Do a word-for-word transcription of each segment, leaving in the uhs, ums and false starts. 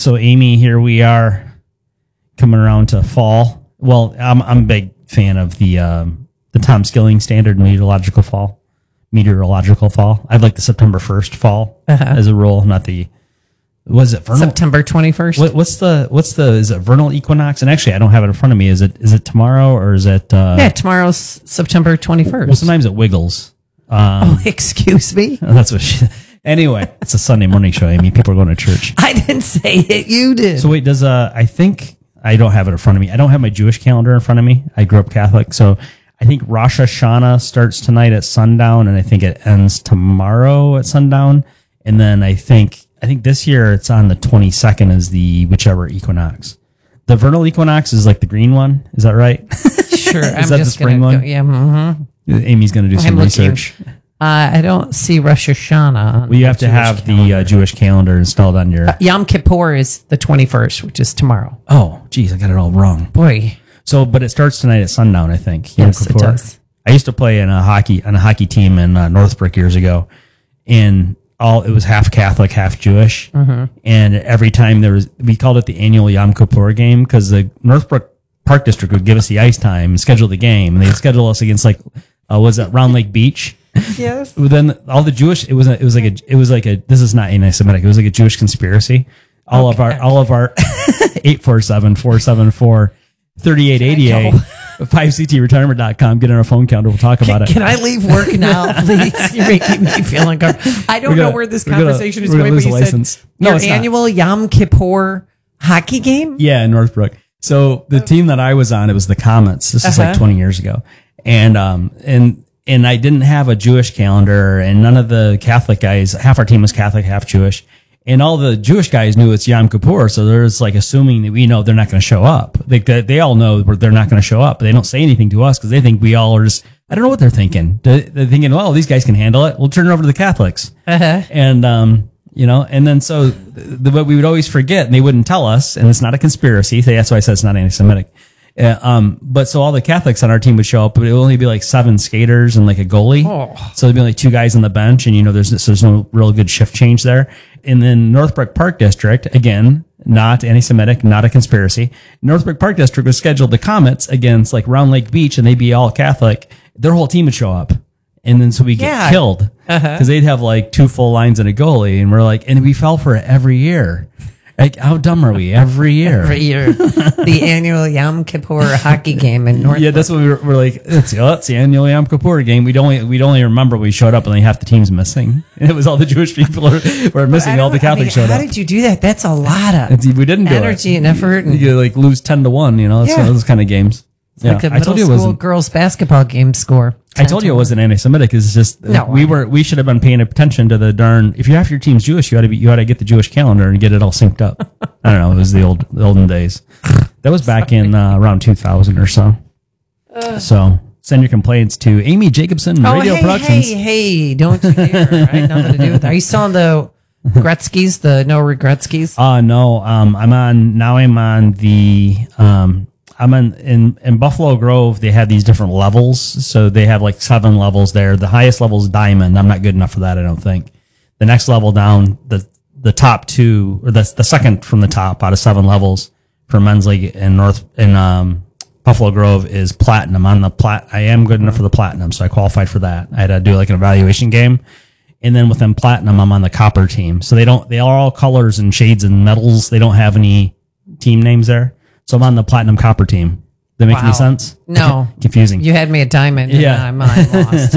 so Amy, here we are coming around to fall. Well, I'm I'm a big fan of the um, the Tom Skilling standard meteorological fall. Meteorological fall. I'd like the September first fall uh-huh. as a rule, not the. Was it vernal? September twenty-first? What, what's the what's the is it vernal equinox? And actually, I don't have it in front of me. Is it is it tomorrow or is it? Uh, yeah, tomorrow's September twenty-first. Well, sometimes it wiggles. Um, oh, excuse me. That's what. She, anyway, it's a Sunday morning show. I mean, people are going to church. I didn't say it. You did. So wait, does uh? I think I don't have it in front of me. I don't have my Jewish calendar in front of me. I grew up Catholic, so I think Rosh Hashanah starts tonight at sundown, and I think it ends tomorrow at sundown, and then I think. I think this year it's on the twenty-second is the whichever equinox. The vernal equinox is like the green one. Is that right? Sure. is I'm that just the spring gonna one? Go, yeah. Mm-hmm. Amy's going to do some I'm research. Uh, I don't see Rosh Hashanah. Well, you have to have calendar. the uh, Jewish calendar installed on your... Uh, Yom Kippur is the twenty-first, which is tomorrow. Oh, geez, I got it all wrong. Boy. So, but it starts tonight at sundown, I think. Yom Yes, Kippur. it does. I used to play in a hockey on a hockey team in uh, Northbrook years ago, and all it was half Catholic, half Jewish, mm-hmm. and every time there was, we called it the annual Yom Kippur game because the Northbrook Park District would give us the ice time and schedule the game, and they'd schedule us against like, uh, was it Round Lake Beach? Yes. Then all the Jewish, it was a, it was like a it was like a this is not anti-Semitic. It was like a Jewish conspiracy. All okay. of our all of our eight four seven, four seven four, three eight eight eight five c t retirement dot com. Get on our phone counter. We'll talk about can, it. Can I leave work now, please? You're making me feel uncomfortable. I don't gonna, know where this conversation gonna, is going, but you license. said no, your annual not. Yom Kippur hockey game? Yeah, in Northbrook. So the team that I was on, it was the Comets. This is uh-huh. like twenty years ago. And um and and I didn't have a Jewish calendar, and none of the Catholic guys, half our team was Catholic, half Jewish. And all the Jewish guys knew it's Yom Kippur, so they're just like assuming that we know they're not going to show up. Like they, they all know they're not going to show up, but they don't say anything to us because they think we all are just, I don't know what they're thinking. They're thinking, well, these guys can handle it. We'll turn it over to the Catholics. Uh-huh. And, um, you know, and then so the, what we would always forget, and they wouldn't tell us, and it's not a conspiracy. That's why I said it's not anti-Semitic. Uh, um, but so all the Catholics on our team would show up, but it would only be like seven skaters and like a goalie. Oh. So there'd be like two guys on the bench, and you know, there's so there's no real good shift change there. And then Northbrook Park District, again, not anti-Semitic, not a conspiracy. Northbrook Park District was scheduled the Comets against like Round Lake Beach, and they'd be all Catholic. Their whole team would show up, and then so we get yeah. killed because uh-huh. they'd have like two full lines and a goalie, and we're like, and we fell for it every year. Like, how dumb are we? Every year. Every year. The annual Yom Kippur hockey game in North. Yeah, that's what we were, we're like, it's, oh, it's the annual Yom Kippur game. We'd only, we'd only remember we showed up and like half the team's missing. And it was all the Jewish people were, were missing, all the Catholics I mean, showed how up. How did you do that? That's a lot of it's, we didn't do energy it. and effort. And, you like lose ten to one, you know, that's yeah. those kind of games. It's yeah. like a middle school girls basketball game score. I told you it wasn't anti-Semitic. It's just no, we were. We should have been paying attention to the darn. If you half your team's Jewish, you ought to be. You ought to get the Jewish calendar and get it all synced up. I don't know. It was the old, the olden days. That was back in uh, around two thousand or so. Uh, so send your complaints to Amy Jacobson oh, Radio hey, Productions. Hey, hey, don't you dare! I had nothing to do with that. Are you still on the Gretzky's, the no Regretskys? Uh no. Um, I'm on now. I'm on the um. I'm in, in, in Buffalo Grove. They have these different levels. So they have like seven levels there. The highest level is diamond. I'm not good enough for that, I don't think. The next level down, the, the top two, or the, the second from the top out of seven levels for men's league in North, in, um, Buffalo Grove is platinum. On the plat, I am good enough for the platinum. So I qualified for that. I had to do like an evaluation game. And then within platinum, I'm on the copper team. So they don't, they are all colors and shades and metals. They don't have any team names there. So I'm on the platinum copper team. Does that make wow. any sense? No. Confusing. You had me at diamond. And yeah. I'm, I'm lost.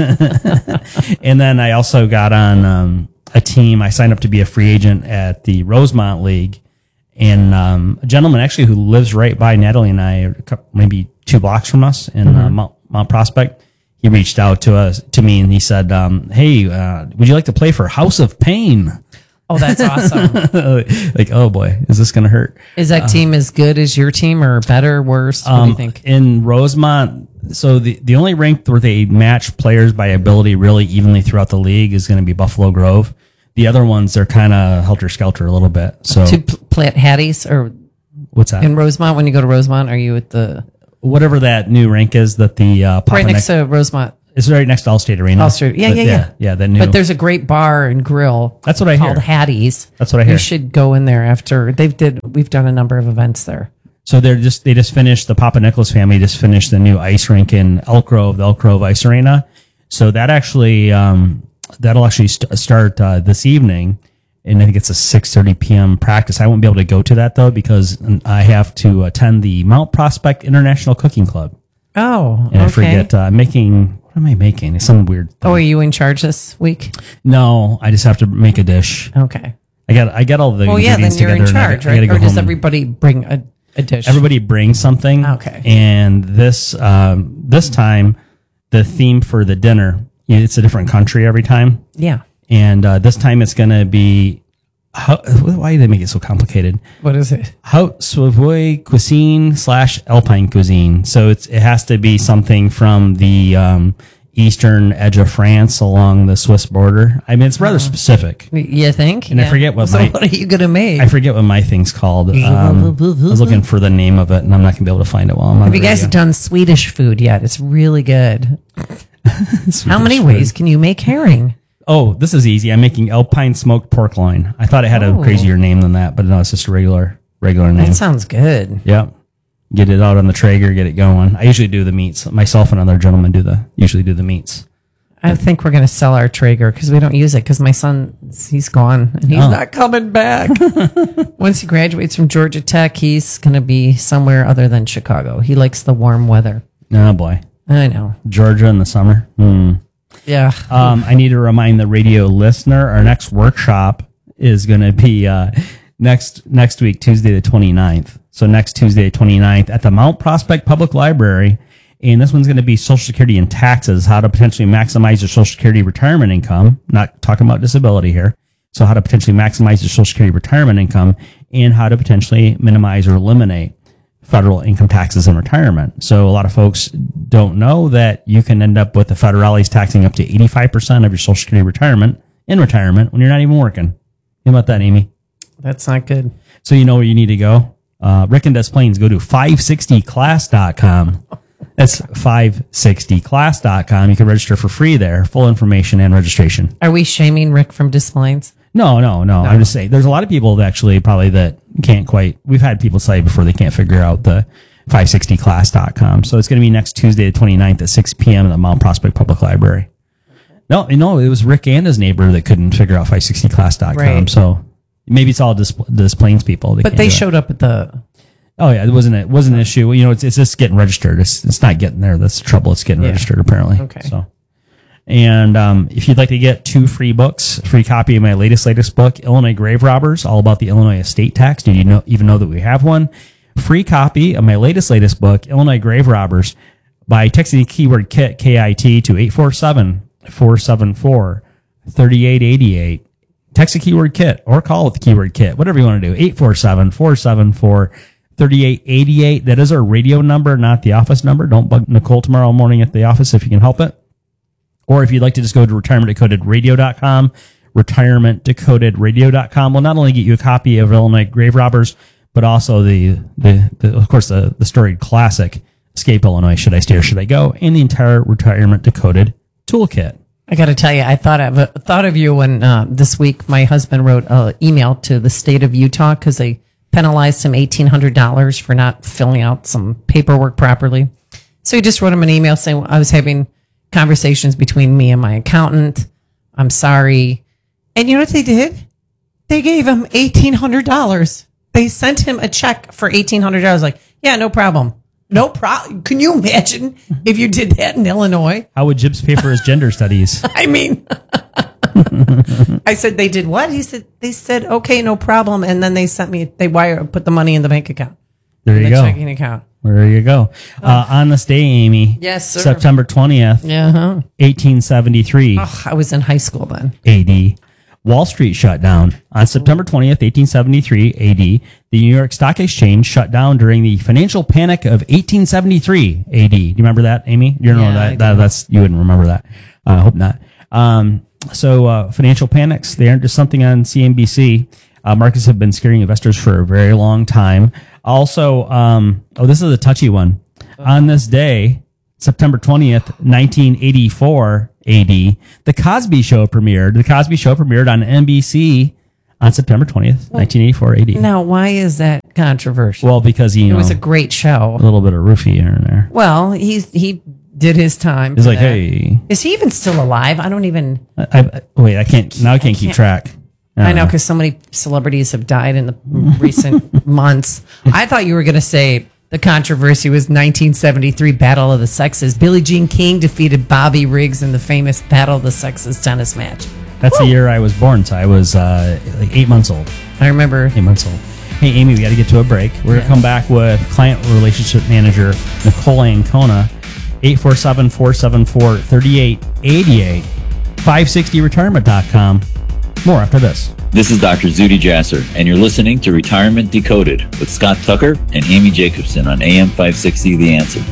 And then I also got on um, a team. I signed up to be a free agent at the Rosemont League. And um, a gentleman actually who lives right by Natalie and I, maybe two blocks from us in mm-hmm. uh, Mount, Mount Prospect, he reached out to us to me and he said, um, hey, uh, would you like to play for House of Pain? Oh, that's awesome. Like, oh boy, is this going to hurt? Is that uh, team as good as your team or better, worse? What um, do you think? In Rosemont, so the, the only rink where they match players by ability really evenly throughout the league is going to be Buffalo Grove. The other ones, they're kind of helter-skelter a little bit. So to plant Hatties or what's that? In Rosemont, when you go to Rosemont, are you at the... Whatever that new rink is that the uh, Papa right next Nick, to Rosemont It's right next to Allstate Arena. Allstate, yeah, But yeah, yeah, yeah. That new. But there's a great bar and grill. That's what I called hear. Hattie's. That's what I hear. You should go in there after they've did. We've done a number of events there. So they're just they just finished the Papa Nicholas family just finished the new ice rink in Elk Grove, the Elk Grove Ice Arena. So that actually um, that'll actually st- start uh, this evening, and I think it's a six thirty p.m. practice. I won't be able to go to that though because I have to attend the Mount Prospect International Cooking Club. Oh, And okay. I forget uh, making. What am I making? It's some weird. Thing. Oh, are you in charge this week? No, I just have to make a dish. Okay. I got I got all the Well, yeah, then ingredients you're in together. and I charge, got- I gotta right? go Or does home and- everybody bring a, a dish? Everybody brings something. Okay. And this um, this time, the theme for the dinner, it's a different country every time. Yeah. And uh, this time it's going to be, how, why do they make it so complicated? What is it? Haute Savoy cuisine slash Alpine cuisine. So it's it has to be something from the um, eastern edge of France along the Swiss border. I mean, it's rather specific. You think? And I forget what so my- what are you gonna make? I forget what my thing's called. Um, I was looking for the name of it, and I'm not going to be able to find it while I'm on Have the you guys radio. done Swedish food yet? It's really good. How many food. ways can you make herring? Oh, this is easy. I'm making Alpine smoked pork loin. I thought it had Oh. a crazier name than that, but no, it's just a regular regular name. That sounds good. Yep. Get it out on the Traeger, get it going. I usually do the meats. Myself and other gentlemen do the usually do the meats. I think we're going to sell our Traeger because we don't use it because my son, he's gone and he's Oh. not coming back. Once he graduates from Georgia Tech, he's going to be somewhere other than Chicago. He likes the warm weather. Oh boy, I know. Georgia in the summer. Hmm. Yeah. Um, I need to remind the radio listener, our next workshop is going to be uh, next next week, Tuesday the twenty-ninth. So next Tuesday the twenty-ninth at the Mount Prospect Public Library. And this one's going to be Social Security and taxes, how to potentially maximize your Social Security retirement income. Not talking about disability here. So how to potentially maximize your Social Security retirement income and how to potentially minimize or eliminate federal income taxes in retirement. So a lot of folks don't know that you can end up with the federales taxing up to eighty-five percent of your Social Security retirement in retirement when you're not even working. Think about that, Amy. That's not good. So you know where you need to go. Uh, Rick and Des Plaines, go to five sixty class dot com. That's five sixty class dot com. You can register for free there. Full information and registration. Are we shaming Rick from Des Plaines? No, no, no, I'm just saying there's a lot of people that actually probably that can't quite. We've had people say before they can't figure out the five sixty class dot com. So it's going to be next Tuesday, the twenty-ninth at six p.m. at the Mount Prospect Public Library. No, you know, it was Rick and his neighbor that couldn't figure out five sixty class dot com. Right. So maybe it's all Des, Des Plaines people. But can't they do it. showed up at the. Oh yeah, it wasn't it wasn't an issue. You know, it's it's just getting registered. It's it's not getting there. That's the trouble. It's getting Yeah. registered apparently. Okay. So, and um, if you'd like to get two free books, free copy of my latest latest book, Illinois Grave Robbers, all about the Illinois estate tax. Did you know even know that we have one? Free copy of my latest latest book, Illinois Grave Robbers, by texting the keyword KIT K I T to eight four seven, four seven four, three eight eight eight. Text the keyword KIT or call with the keyword KIT, whatever you want to do. eight four seven, four seven four, three eight eight eight. That is our radio number, not the office number. Don't bug Nicole tomorrow morning at the office if you can help it. Or if you'd like to just go to retirement decoded radio dot com, retirement decoded radio dot com will not only get you a copy of Illinois Grave Robbers, but also the, the, the of course, the, the storied classic Escape Illinois, Should I Stay or Should I Go, and the entire Retirement Decoded toolkit. I got to tell you, I thought of thought of you when uh, this week my husband wrote an email to the state of Utah because they penalized him eighteen hundred dollars for not filling out some paperwork properly. So he just wrote him an email saying I was having conversations between me and my accountant. I'm sorry. And you know what they did? They gave him eighteen hundred dollars. They sent him a check for eighteen hundred dollars. Like, yeah, no problem. No problem. Can you imagine if you did that in Illinois? How would Gibbs pay for his gender studies? I mean, I said, they did what? He said, they said, okay, no problem. And then they sent me, they wire, put the money in the bank account. There in you the go. checking account. There you go. Uh, on this day, Amy. Yes, sir. September twentieth, Yeah. Huh? eighteen seventy-three Oh, I was in high school then. A D. Wall Street shut down. On September twentieth, eighteen seventy-three A D, the New York Stock Exchange shut down during the financial panic of eighteen seventy-three A D. Do you remember that, Amy? You know Yeah, I that, do. that that's you wouldn't remember that. I uh, hope not. Um, so uh, financial panics, they aren't just something on C N B C. Uh, markets have been scaring investors for a very long time. Also, um, oh, this is a touchy one. On this day, September twentieth, nineteen eighty-four A D, The Cosby Show premiered. The Cosby Show premiered on N B C on September twentieth, nineteen eighty-four A D. Now, why is that controversial? Well, because he, you it know, was a great show. a little bit of roofie here and there. Well, he's he did his time. He's for like, that. hey. Is he even still alive? I don't even. I, I, wait, I can't, now I can't keep track. I know, because so many celebrities have died in the recent months. I thought you were going to say the controversy was nineteen seventy-three Battle of the Sexes. Billie Jean King defeated Bobby Riggs in the famous Battle of the Sexes tennis match. That's Woo. the year I was born, so I was uh, like eight months old. I remember. Eight months old. Hey, Amy, we got to get to a break. We're going to come back with client relationship manager Nicole Ancona, eight four seven, four seven four, three eight eight eight, five sixty retirement dot com. More after this. This is Doctor Zudy Jasser, and you're listening to Retirement Decoded with Scott Tucker and Amy Jacobson on A M five sixty The Answer.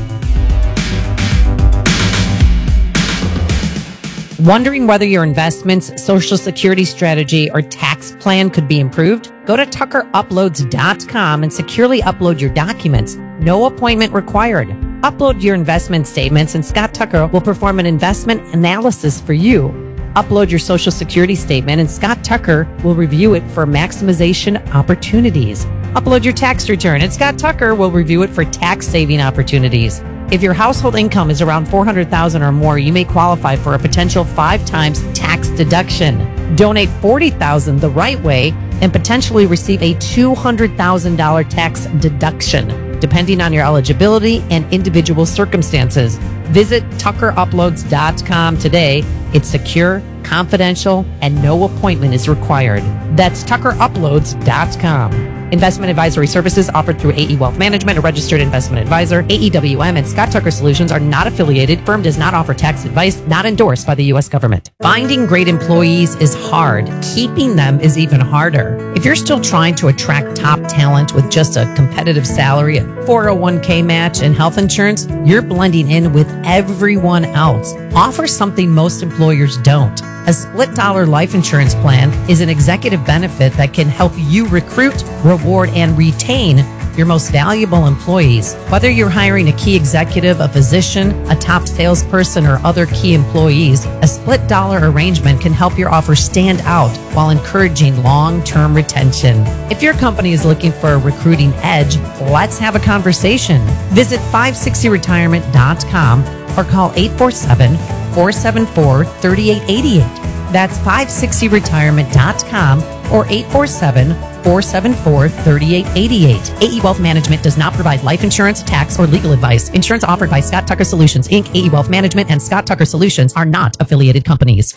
Wondering whether your investments, Social Security strategy, or tax plan could be improved? Go to tucker uploads dot com and securely upload your documents. No appointment required. Upload your investment statements and Scott Tucker will perform an investment analysis for you. Upload your Social Security statement and Scott Tucker will review it for maximization opportunities. Upload your tax return and Scott Tucker will review it for tax saving opportunities. If your household income is around four hundred thousand dollars or more, you may qualify for a potential five times tax deduction. Donate forty thousand dollars the right way and potentially receive a two hundred thousand dollars tax deduction, depending on your eligibility and individual circumstances. Visit tucker uploads dot com today. It's secure, confidential, and no appointment is required. That's tucker uploads dot com. Investment advisory services offered through A E Wealth Management, a registered investment advisor. A E W M and Scott Tucker Solutions are not affiliated. Firm does not offer tax advice, not endorsed by the U S government. Finding great employees is hard. Keeping them is even harder. If you're still trying to attract top talent with just a competitive salary, a four oh one k match, and health insurance, you're blending in with everyone else. Offer something most employers don't. A split dollar life insurance plan is an executive benefit that can help you recruit, reward, and retain your most valuable employees. Whether you're hiring a key executive, a physician, a top salesperson, or other key employees, a split dollar arrangement can help your offer stand out while encouraging long-term retention. If your company is looking for a recruiting edge, let's have a conversation. Visit five sixty retirement dot com or call eight four seven, four seven four, three eight eight eight. That's five sixty retirement dot com or eight four seven, four seven four, three eight eight eight. A E Wealth Management does not provide life insurance, tax, or legal advice. Insurance offered by Scott Tucker Solutions, Incorporated. A E Wealth Management and Scott Tucker Solutions are not affiliated companies.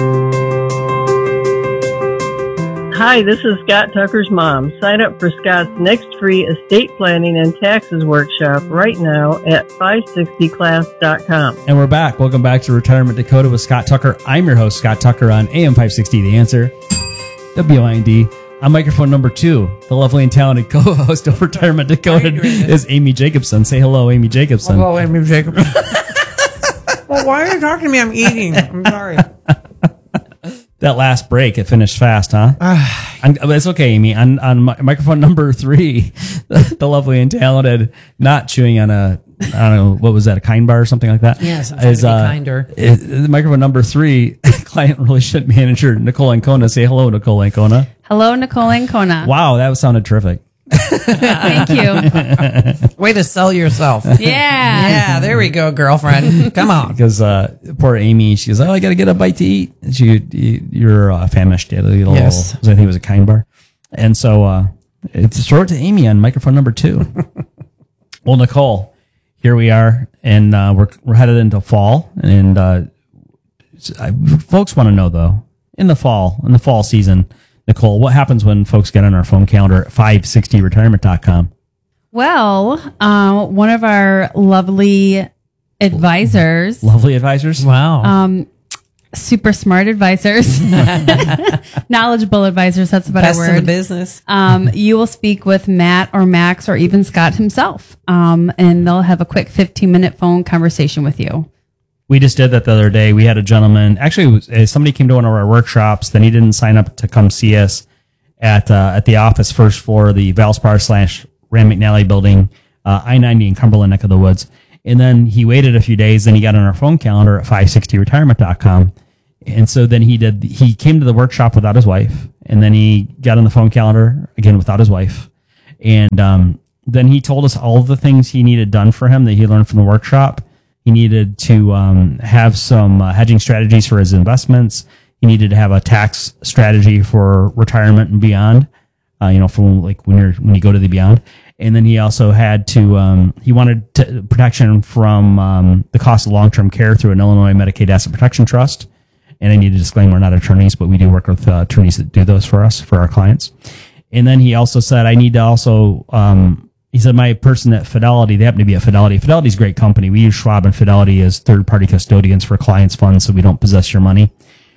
Hi, this is Scott Tucker's mom. Sign up for Scott's next free estate planning and taxes workshop right now at five sixty class dot com. And we're back. Welcome back to Retirement Dakota with Scott Tucker. I'm your host, Scott Tucker, on A M five sixty The Answer, W I N D. On microphone number two, the lovely and talented co-host of Retirement Dakota is Amy Jacobson. Say hello, Amy Jacobson. Hello, Amy Jacobson. Well, why are you talking to me? I'm eating. I'm sorry. That last break, it finished fast, huh? I'm, it's okay, Amy. On on mi- microphone number three, the, the lovely and talented, not chewing on a, I don't know, what was that, a kind bar or something like that? Yes, I'm trying to be kinder. Is, microphone number three, client relationship manager Nicole Ancona. Say hello, Nicole Ancona. Hello, Nicole Ancona. Wow, that sounded terrific. Thank you. Way to sell yourself. Yeah. Yeah, there we go, girlfriend. Come on. Because uh, poor Amy, she goes, oh, I got to get a bite to eat. And she, you, you're uh, famished. A little, Yes. I think it was a kind bar. And so uh, it's throw it to Amy on microphone number two. Well, Nicole, here we are, and uh, we're we're headed into fall. And uh, I, folks want to know, though, in the fall, in the fall season, Nicole, what happens when folks get on our phone calendar at five sixty retirement dot com? Well, uh, one of our lovely advisors, Lovely advisors. Wow. um, super smart advisors, knowledgeable advisors, that's a better Best in the word. business. Um, you will speak with Matt or Max or even Scott himself, um, and they'll have a quick fifteen minute phone conversation with you. We just did that the other day. We had a gentleman, actually, it was, uh, somebody came to one of our workshops, then he didn't sign up to come see us at uh, at the office, first floor of the Valspar slash Rand McNally building, uh, I ninety in Cumberland neck of the woods. And then he waited a few days, then he got on our phone calendar at five sixty retirement dot com. And so then he did, he came to the workshop without his wife, and then he got on the phone calendar again without his wife. And um, then he told us all of the things he needed done for him that he learned from the workshop. He needed to um, have some uh, hedging strategies for his investments. He needed to have a tax strategy for retirement and beyond, uh, you know, from like when you're, when you go to the beyond. And then he also had to, um, he wanted to, protection from um, the cost of long-term care through an Illinois Medicaid Asset Protection Trust. And I need to disclaim we're not attorneys, but we do work with uh, attorneys that do those for us, for our clients. And then he also said, I need to also, um, he said, my person at Fidelity, they happen to be at Fidelity. Fidelity's a great company. We use Schwab and Fidelity as third-party custodians for clients' funds, so we don't possess your money.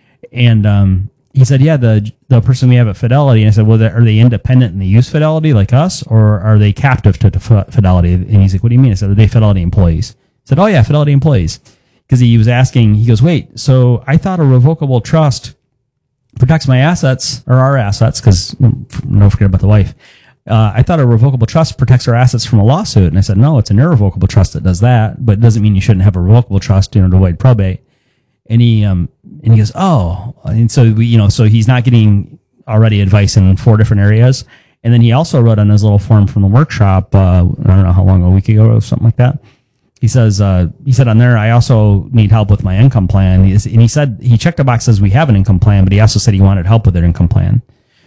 And um, he said, yeah, the the person we have at Fidelity. And I said, well, are they independent and they use Fidelity like us, or are they captive to, to Fidelity? And he's like, what do you mean? I said, are they Fidelity employees? I said, oh, yeah, Fidelity employees. Because he was asking, he goes, wait, so I thought a revocable trust protects my assets, or our assets, because don't forget about the wife. Uh, I thought a revocable trust protects our assets from a lawsuit. And I said, no, it's an irrevocable trust that does that, but it doesn't mean you shouldn't have a revocable trust, you know, to avoid probate. And he, um, and he goes, oh, and so we, you know, so he's not getting already advice in four different areas. And then he also wrote on his little form from the workshop, uh, I don't know how long, a week ago or something like that. He says, uh, he said on there, I also need help with my income plan. And he said, he checked a box, says we have an income plan, but he also said he wanted help with their income plan.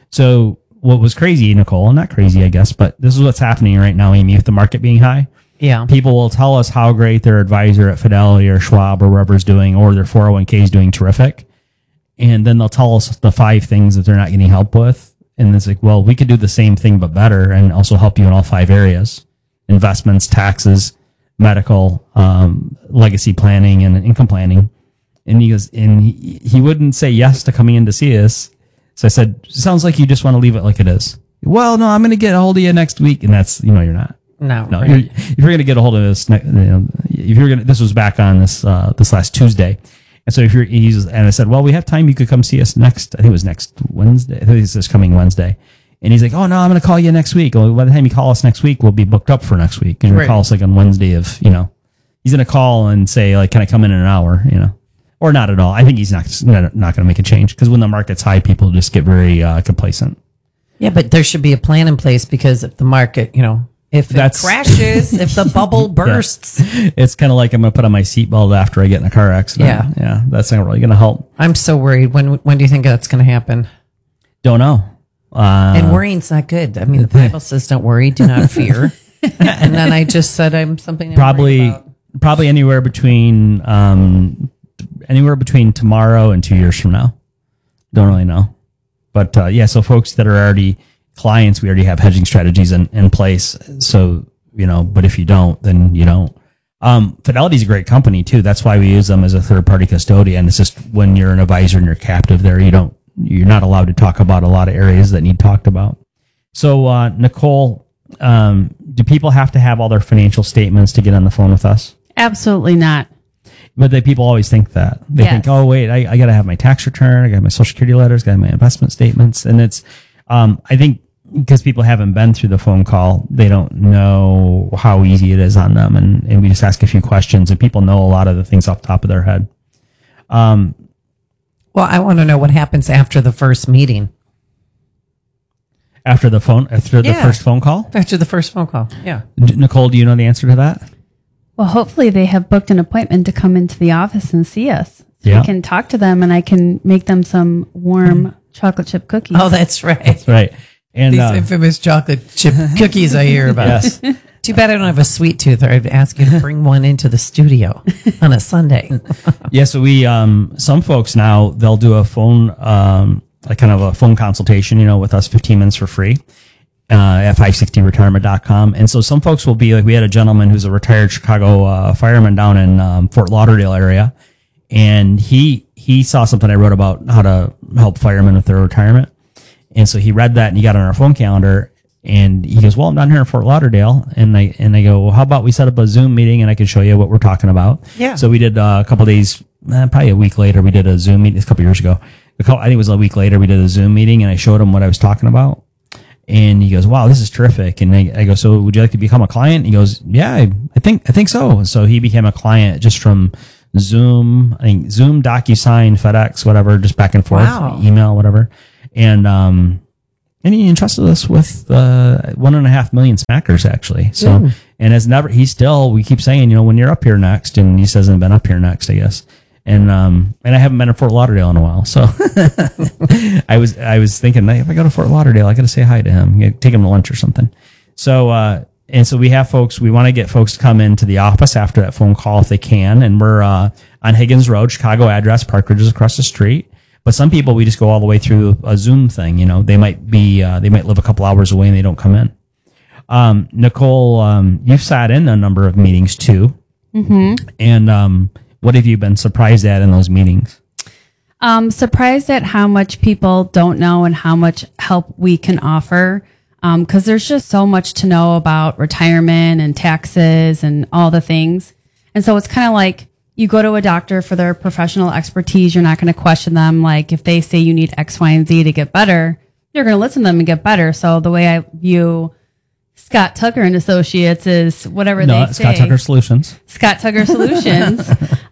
So what was crazy, Nicole, not crazy, I guess, but this is what's happening right now, Amy, with the market being high. Yeah. People will tell us how great their advisor at Fidelity or Schwab or wherever's doing, or their four oh one k is doing terrific. And then they'll tell us the five things that they're not getting help with. And it's like, well, we could do the same thing, but better, and also help you in all five areas: investments, taxes, medical, um, legacy planning, and income planning. And he goes, and he, he wouldn't say yes to coming in to see us. So I said, sounds like you just want to leave it like it is. Well, no, I'm going to get a hold of you next week. And that's, you know, you're not. No, no. right. You're, if you're going to get a hold of us, you know, if you're going to, this was back on this, uh, this last Tuesday. And so if you're, he's, and I said, well, we have time. You could come see us next, I think it was next Wednesday. I think it's this coming Wednesday. And he's like, oh no, I'm going to call you next week. Well, by the time you call us next week, we'll be booked up for next week. You're going Right. to call us like on Wednesday of, you know, he's going to call and say like, can I come in in an hour, you know, or not at all. I think he's not, not, not going to make a change, because when the market's high, people just get very uh, complacent. Yeah, but there should be a plan in place, because if the market, you know, if That's- it crashes, if the bubble bursts, It's kind of like I'm going to put on my seatbelt after I get in a car accident. Yeah. Yeah. That's not really going to help. I'm so worried. When when do you think that's going to happen? Don't know. Uh, And worrying's not good. I mean, the Bible says, "Don't worry, do not fear." And then I just said, "I'm something." I'm probably, worried about. probably anywhere between, um, anywhere between tomorrow and two years from now. Don't really know. But, uh, yeah, so folks that are already clients, we already have hedging strategies in, in place. So, you know, but if you don't, then you don't. Um, Fidelity's a great company too. That's why we use them as a third party custodian. It's just when you're an advisor and you're captive there, you don't, you're not allowed to talk about a lot of areas that need talked about. So, uh, Nicole, um, do people have to have all their financial statements to get on the phone with us? Absolutely not. But they, people always think that. They Yes. think, oh, wait, I, I got to have my tax return. I got my social security letters, got my investment statements. And it's, um, I think because people haven't been through the phone call, they don't know how easy it is on them. And, and we just ask a few questions, and people know a lot of the things off the top of their head. Um, Well, I want to know what happens after the first meeting. after the phone, after the Yeah. first phone call, After the first phone call. Yeah. D- Nicole, do you know the answer to that? Well, hopefully they have booked an appointment to come into the office and see us. So Yeah. we can talk to them, and I can make them some warm chocolate chip cookies. Oh, that's right. Right. And, These uh, infamous chocolate chip cookies I hear about. yes. Too bad I don't have a sweet tooth, or I'd ask you to bring one into the studio on a Sunday. Yeah, so we, um, some folks now, they'll do a phone, um, like kind of a phone consultation, you know, with us, fifteen minutes for free, uh, at five sixty retirement dot com. And so some folks will be like, we had a gentleman who's a retired Chicago, uh, fireman down in, um, Fort Lauderdale area. And he, he saw something I wrote about how to help firemen with their retirement. And so he read that and he got on our phone calendar. And he goes, well, I'm down here in Fort Lauderdale. And I, and I go, well, how about we set up a Zoom meeting and I can show you what we're talking about. Yeah. So we did uh, a couple of days, eh, probably a week later, we did a Zoom meeting. It's a couple of years ago. A couple, I think it was a week later, we did a Zoom meeting and I showed him what I was talking about. And he goes, wow, this is terrific. And I, I go, so would you like to become a client? He goes, yeah, I, I think think I think so. So he became a client just from Zoom, I think Zoom, DocuSign, FedEx, whatever, just back and forth, Wow. email, whatever. And um, and he entrusted us with uh, one and a half million smackers, actually. So, Mm. and has never, he's still, we keep saying, you know, when you're up here next, and he hasn't been up here next, I guess. And um, and I haven't been to Fort Lauderdale in a while, so I was I was thinking, if I go to Fort Lauderdale, I got to say hi to him, you know, take him to lunch or something. So uh, and so we have folks, we want to get folks to come into the office after that phone call if they can, and we're uh, on Higgins Road, Chicago address, Park Ridge is across the street. But some people, we just go all the way through a Zoom thing. You know, they might be, uh, they might live a couple hours away and they don't come in. Um, Nicole, um, you've sat in a number of meetings too. Mm-hmm. And um, what have you been surprised at in those meetings? Um, surprised at how much people don't know and how much help we can offer. Um, cause there's just so much to know about retirement and taxes and all the things. And so it's kind of like, you go to a doctor for their professional expertise. You're not going to question them. Like if they say you need X, Y, and Z to get better, you're going to listen to them and get better. So the way I view Scott Tucker and Associates is whatever No, they say. Scott Tucker Solutions. Scott Tucker Solutions.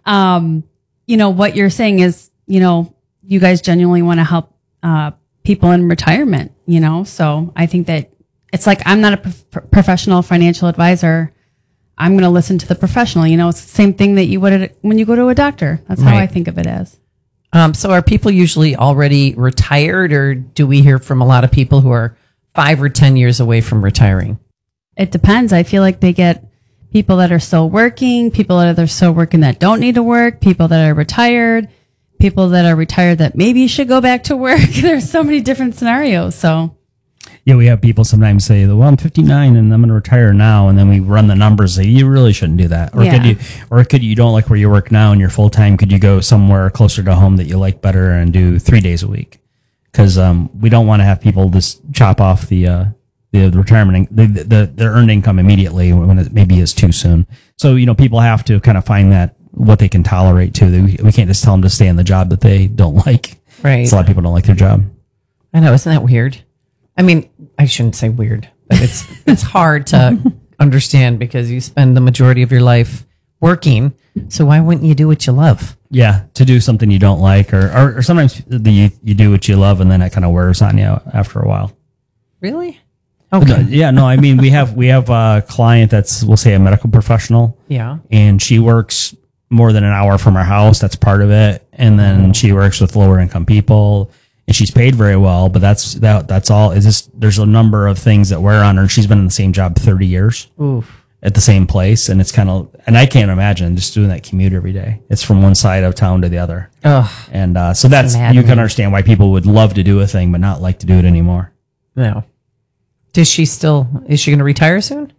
um, you know, what you're saying is, you know, you guys genuinely want to help uh, people in retirement, you know? So I think that it's like, I'm not a prof- professional financial advisor. I'm going to listen to the professional. You know, it's the same thing that you would at- when you go to a doctor. That's how Right. I think of it as. Um, so are people usually already retired, or do we hear from a lot of people who are five or ten years away from retiring? It depends. I feel like they get people that are still working, people that are still working that don't need to work, people that are retired, people that are retired that maybe should go back to work. There's so many different scenarios. So Yeah, we have people sometimes say, well, I'm fifty-nine and I'm going to retire now. And then we run the numbers. Say, you really shouldn't do that. Or Yeah. could you, or could you, you don't like where you work now and you're full time. Could you go somewhere closer to home that you like better and do three days a week? Cause, um, we don't want to have people just chop off the, uh, the, the retirement, the, the, their earned income immediately when it maybe is too soon. So, you know, people have to kind of find that what they can tolerate too. We, we can't just tell them to stay in the job that they don't like. Right. So a lot of people don't like their job. I know, isn't that weird? I mean, I shouldn't say weird, but it's it's hard to understand because you spend the majority of your life working. So why wouldn't you do what you love? Yeah, to do something you don't like, or or, or sometimes the, you you do what you love, and then it kind of wears on you after a while. Really? But no, Okay. yeah, no, I mean we have we have a client that's, we'll say, a medical professional, Yeah. and she works more than an hour from her house. That's part of it, and then she works with lower income people, and she's paid very well. But that's that that's all. Is just there's a number of things that wear on her. She's been in the same job thirty years. Oof. At the same place, and it's kind of, and I can't imagine just doing that commute every day. It's from one side of town to the other. Ugh. And uh, so that's, maddening. you can understand why people would love to do a thing but not like to do it anymore. No. Does she still, is she going to retire soon?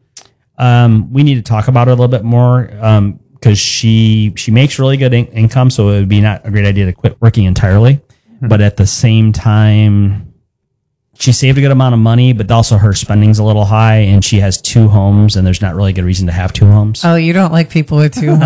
Um, we need to talk about it a little bit more um, because she she makes really good in- income, so it would be not a great idea to quit working entirely. Mm-hmm. But at the same time, she saved a good amount of money, but also her spending's a little high, and she has two homes, and there's not really good reason to have two homes. Oh, you don't like people with two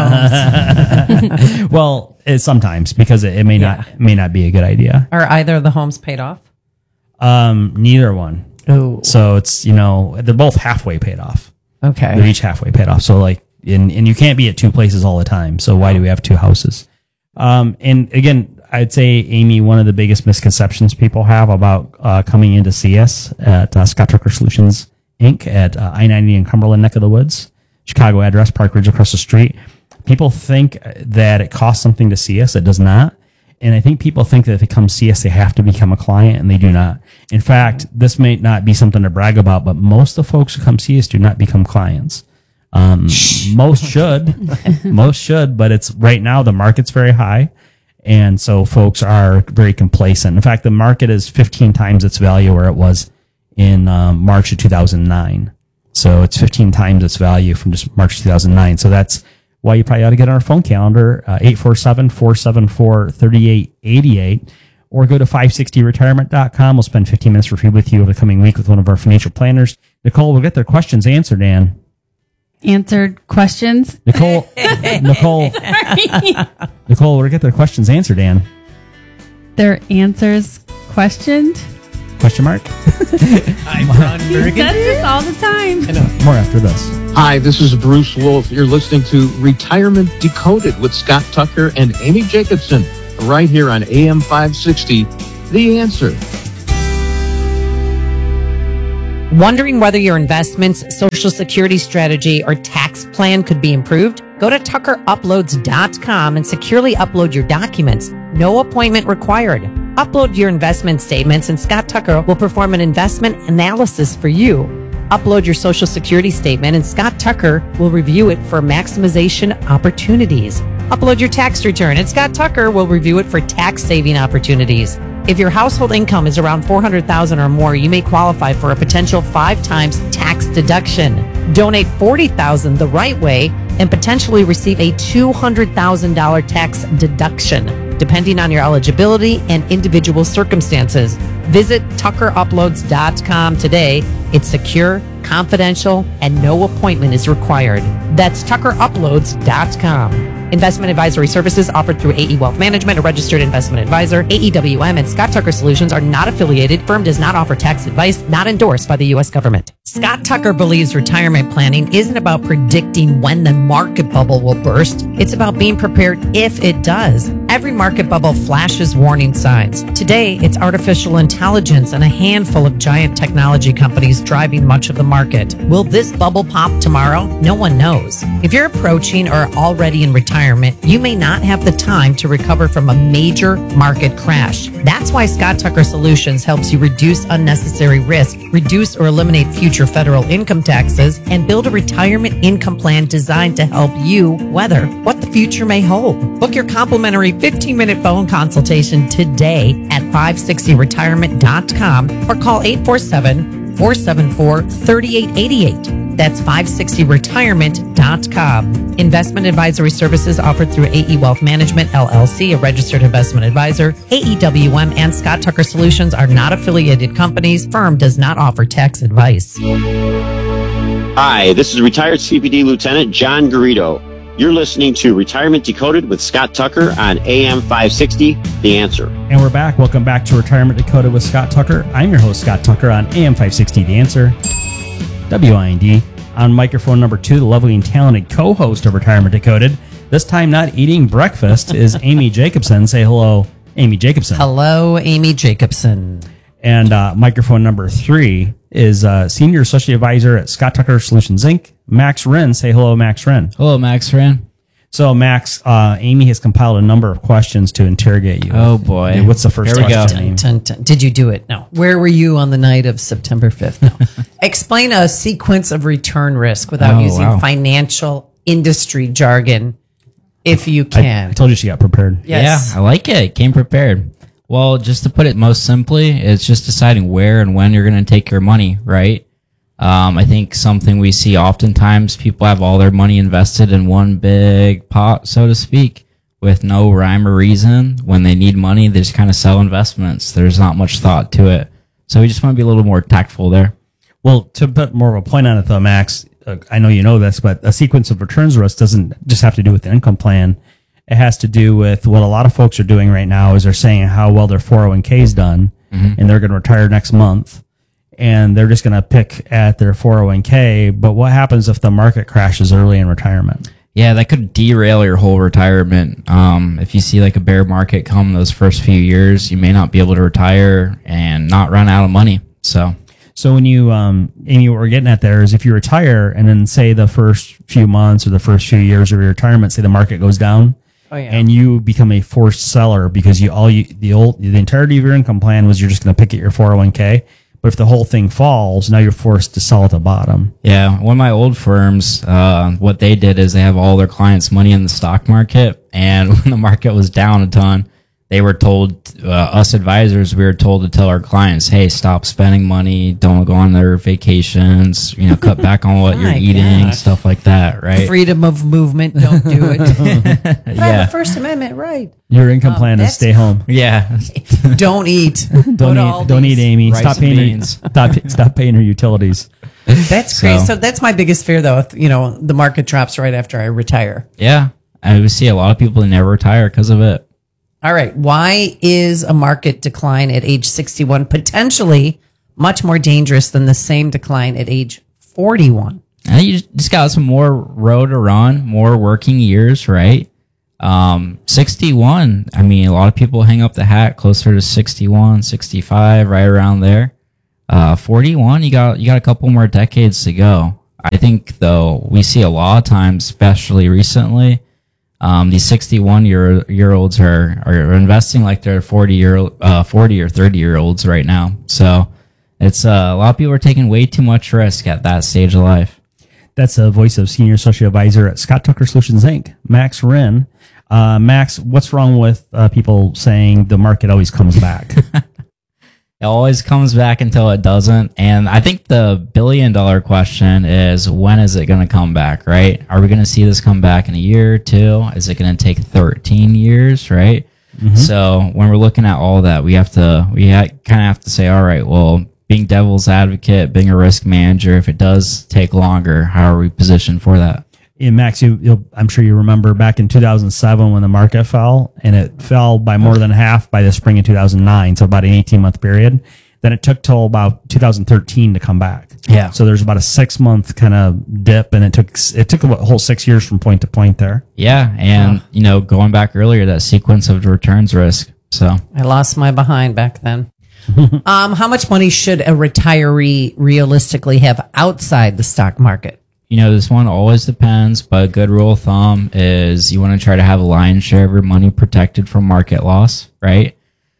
homes. Well, it, sometimes because it, it may Yeah. not it may not be a good idea. Are either of the homes paid off? Um, neither one. Oh, So it's, you know, they're both halfway paid off. They're okay. each halfway paid off. So like, and, and you can't be at two places all the time. So why do we have two houses? Um, and again, I'd say, Amy, one of the biggest misconceptions people have about uh, coming in to see us at uh, Scott Tucker Solutions, Incorporated at uh, I ninety in Cumberland, neck of the woods, Chicago address, Park Ridge across the street. People think that it costs something to see us. It does not. And I think people think that if they come see us, they have to become a client, and they do not. In fact, this may not be something to brag about, but most of the folks who come see us do not become clients. Um, most should, most should, but it's right now the market's very high. And so folks are very complacent. In fact, the market is fifteen times its value where it was in um, March of two thousand nine. So it's fifteen times its value from just March two thousand nine. So that's why you probably ought to get on our phone calendar, uh, eight four seven, four seven four, three eight eight eight, or go to five sixty retirement dot com. We'll spend fifteen minutes for free with you over the coming week with one of our financial planners. Nicole, we'll get their questions answered, Ann. Answered questions. Nicole, Nicole, Nicole, we'll get their questions answered, Ann. Their answers questioned. Question mark? I'm Ron He says this all the time. More after this. Hi, this is Bruce Wolf. You're listening to Retirement Decoded with Scott Tucker and Amy Jacobson, right here on A M five sixty, The Answer. Wondering whether your investments, Social Security strategy, or tax plan could be improved? Go to tucker uploads dot com and securely upload your documents. No appointment required. Upload your investment statements and Scott Tucker will perform an investment analysis for you. Upload your Social Security statement and Scott Tucker will review it for maximization opportunities. Upload your tax return and Scott Tucker will review it for tax saving opportunities. If your household income is around four hundred thousand dollars or more, you may qualify for a potential five times tax deduction. Donate forty thousand dollars the right way and potentially receive a two hundred thousand dollars tax deduction, depending on your eligibility and individual circumstances. Visit tucker uploads dot com today. It's secure, confidential, and no appointment is required. That's tucker uploads dot com. Investment advisory services offered through A E Wealth Management, a registered investment advisor. A E W M and Scott Tucker Solutions are not affiliated. Firm does not offer tax advice, not endorsed by the U S government. Scott Tucker believes retirement planning isn't about predicting when the market bubble will burst. It's about being prepared if it does. Every market bubble flashes warning signs. Today, it's artificial intelligence and a handful of giant technology companies driving much of the market. Will this bubble pop tomorrow? No one knows. If you're approaching or already in retirement, you may not have the time to recover from a major market crash. That's why Scott Tucker Solutions helps you reduce unnecessary risk, reduce or eliminate future federal income taxes, and build a retirement income plan designed to help you weather what the future may hold. Book your complimentary fifteen minute phone consultation today at five sixty retirement dot com or call eight four seven, four seven four, three eight eight eight. That's five sixty retirement dot com. Investment advisory services offered through A E Wealth Management, L L C, a registered investment advisor. A E W M and Scott Tucker Solutions are not affiliated companies. Firm does not offer tax advice. Hi, this is retired C P D Lieutenant John Garrido. You're listening to Retirement Decoded with Scott Tucker on A M five sixty, The Answer. And we're back. Welcome back to Retirement Decoded with Scott Tucker. I'm your host, Scott Tucker, on A M five sixty, The Answer. W I N D. On microphone number two, the lovely and talented co-host of Retirement Decoded. This time not eating breakfast is Amy Jacobson. Say hello, Amy Jacobson. Hello, Amy Jacobson. And uh, microphone number three is uh, Senior Associate Advisor at Scott Tucker Solutions, Incorporated, Max Wren. Say hello, Max Wren. Hello, Max Wren. So, Max, uh, Amy has compiled a number of questions to interrogate you. Oh, boy. Okay, what's the first Here we question, go. Amy? Dun, dun, dun. Did you do it? No. Where were you on the night of September fifth? No. Explain a sequence of return risk without Oh, using wow. financial industry jargon, if you can. I, I told you she got prepared. Yes. Yeah, I like it. Came prepared. Well, just to put it most simply, it's just deciding where and when you're going to take your money, right? Um, I think something we see oftentimes, people have all their money invested in one big pot, so to speak, with no rhyme or reason. When they need money, they just kind of sell investments. There's not much thought to it. So we just want to be a little more tactful there. Well, to put more of a point on it, though, Max, uh, I know you know this, but a sequence of returns risk doesn't just have to do with the income plan. It has to do with what a lot of folks are doing right now is they're saying how well their four oh one k is done, mm-hmm. and they're going to retire next month, and they're just going to pick at their four oh one k. But what happens if the market crashes early in retirement? Yeah, that could derail your whole retirement. Um, if you see like a bear market come those first few years, you may not be able to retire and not run out of money. So, so when you, um, Amy, what we're getting at there is if you retire and then say the first few months or the first few years of your retirement, say the market goes down, oh, yeah. and you become a forced seller because you all you the old the entirety of your income plan was you're just going to pick at your four oh one k. But if the whole thing falls, now you're forced to sell at the bottom. Yeah, one of my old firms, uh, what they did is they have all their clients' money in the stock market, and when the market was down a ton, they were told, uh, us advisors, we were told to tell our clients, hey, stop spending money, don't go on their vacations, you know, cut back on what you're eating, gosh. stuff like that, right? Freedom of movement, don't do it. But yeah. I have the First Amendment, right? Your income um, plan is stay home. Yeah. Don't eat. don't eat, don't eat, Amy. Rice stop paying her, stop, stop paying her utilities. That's so. Great. So that's my biggest fear, though. If, you know, the market drops right after I retire. Yeah. I would see a lot of people that never retire because of it. All right. Why is a market decline at age sixty-one potentially much more dangerous than the same decline at age forty-one? I think you just got some more road to run, more working years, right? Um, sixty-one, I mean, a lot of people hang up the hat closer to sixty-one, sixty-five, right around there. Uh, forty-one, you got, you got a couple more decades to go. I think though, we see a lot of times, especially recently, um, these sixty-one year, year olds are, are investing like they're forty year, uh, forty or thirty year olds right now. So it's, uh, a lot of people are taking way too much risk at that stage of life. That's the voice of Senior Associate Advisor at Scott Tucker Solutions, Incorporated, Max Wren. Uh, Max, what's wrong with uh, people saying the market always comes back? It always comes back until it doesn't. And I think the billion dollar question is, when is it going to come back, right? Are we going to see this come back in a year or two? Is it going to take thirteen years, right? Mm-hmm. So when we're looking at all that, we have to, we ha- kind of have to say, all right, well, being devil's advocate, being a risk manager, if it does take longer, how are we positioned for that? Yeah, Max, you, you'll, I'm sure you remember back in two thousand seven when the market fell, and it fell by more than half by the spring of two thousand nine, so about an eighteen month period. Then it took till about two thousand thirteen to come back. Yeah. So there's about a six month kind of dip, and it took it took a whole six years from point to point there. Yeah, and you know, going back earlier, that sequence of returns risk. So I lost my behind back then. um, how much money should a retiree realistically have outside the stock market? You know, this one always depends, but a good rule of thumb is you want to try to have a lion's share of your money protected from market loss, right?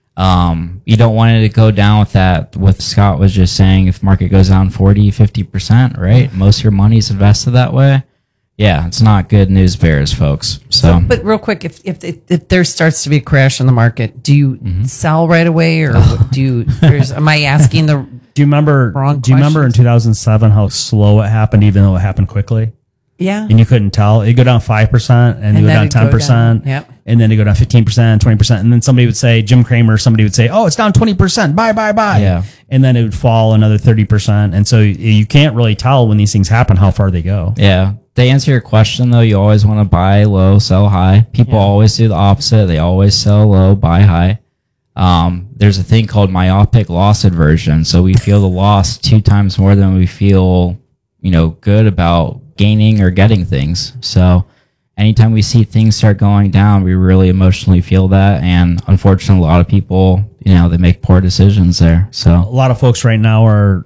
Um, you don't want it to go down with that, what Scott was just saying, if market goes down forty, fifty percent, right? Most of your money's invested that way. Yeah, it's not good news bears, folks. So, but real quick, if if if there starts to be a crash in the market, do you mm-hmm. sell right away, or do you? There's, am I asking the? Do you remember? Wrong do you remember in two thousand seven how slow it happened, even though it happened quickly? Yeah, and you couldn't tell. It'd go down five percent, and, and you go down ten percent. Yep. And then it go down fifteen percent, twenty percent, and then somebody would say, Jim Cramer, somebody would say, "Oh, it's down twenty percent. Buy, buy, buy." Yeah. And then it would fall another thirty percent, and so you can't really tell when these things happen how far they go. Yeah. To answer your question, though, you always want to buy low, sell high. People yeah. always do the opposite. They always sell low, buy high. Um, there's a thing called myopic loss aversion. So we feel the loss two times more than we feel, you know, good about gaining or getting things. So anytime we see things start going down, we really emotionally feel that. And unfortunately, a lot of people, you know, they make poor decisions there. So a lot of folks right now are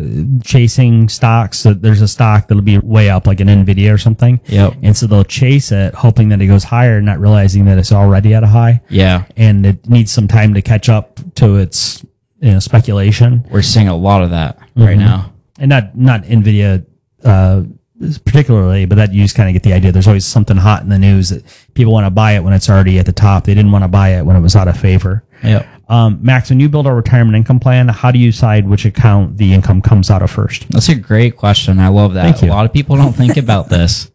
chasing stocks. So there's a stock that'll be way up, like an Nvidia or something. Yep. And so they'll chase it, hoping that it goes higher, not realizing that it's already at a high. Yeah. And it needs some time to catch up to its, you know, speculation. We're seeing a lot of that mm-hmm. right now. And not, not Nvidia, uh, particularly, but that you just kind of get the idea. There's always something hot in the news that people want to buy it when it's already at the top. They didn't want to buy it when it was out of favor. Yep. Um, Max, when you build a retirement income plan, how do you decide which account the income comes out of first? That's a great question. I love that. Thank you. A lot of people don't think about this.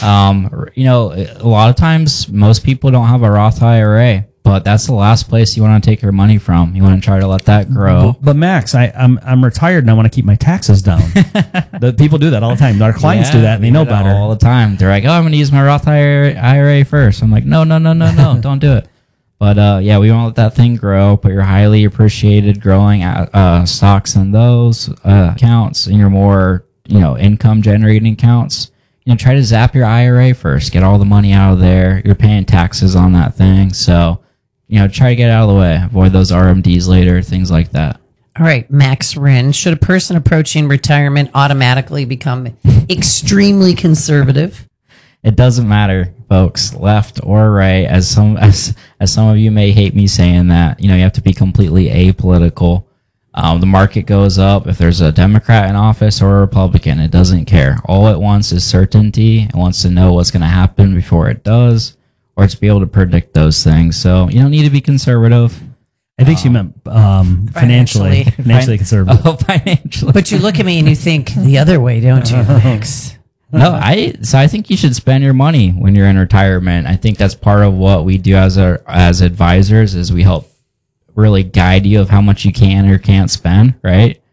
Um, you know, a lot of times most people don't have a Roth I R A, but that's the last place you want to take your money from. You want to try to let that grow. But, but Max, I, I'm I'm retired and I want to keep my taxes down. The people do that all the time. Our clients yeah, do that and they know better all the time. They're like, "Oh, I'm going to use my Roth I R A first." I'm like, "No, no, no, no, no, don't do it." But uh, yeah, we want to let that thing grow. Put your highly appreciated growing uh, stocks in those uh, accounts, and your more you know income generating accounts. You know, try to zap your I R A first. Get all the money out of there. You're paying taxes on that thing, so you know, try to get it out of the way. Avoid those R M Ds later, things like that. All right, Max Wren. Should a person approaching retirement automatically become extremely conservative? It doesn't matter, folks, left or right. As some as as some of you may hate me saying that, you know, you have to be completely apolitical. Um, the market goes up if there's a Democrat in office or a Republican. It doesn't care. All it wants is certainty. It wants to know what's going to happen before it does, or to be able to predict those things. So you don't need to be conservative. I think um, she meant um, financially, financially, financially conservative. Oh, financially. But you look at me and you think the other way, don't you, Max? No, I so I think you should spend your money when you're in retirement. I think that's part of what we do as a as advisors is we help really guide you of how much you can or can't spend, right?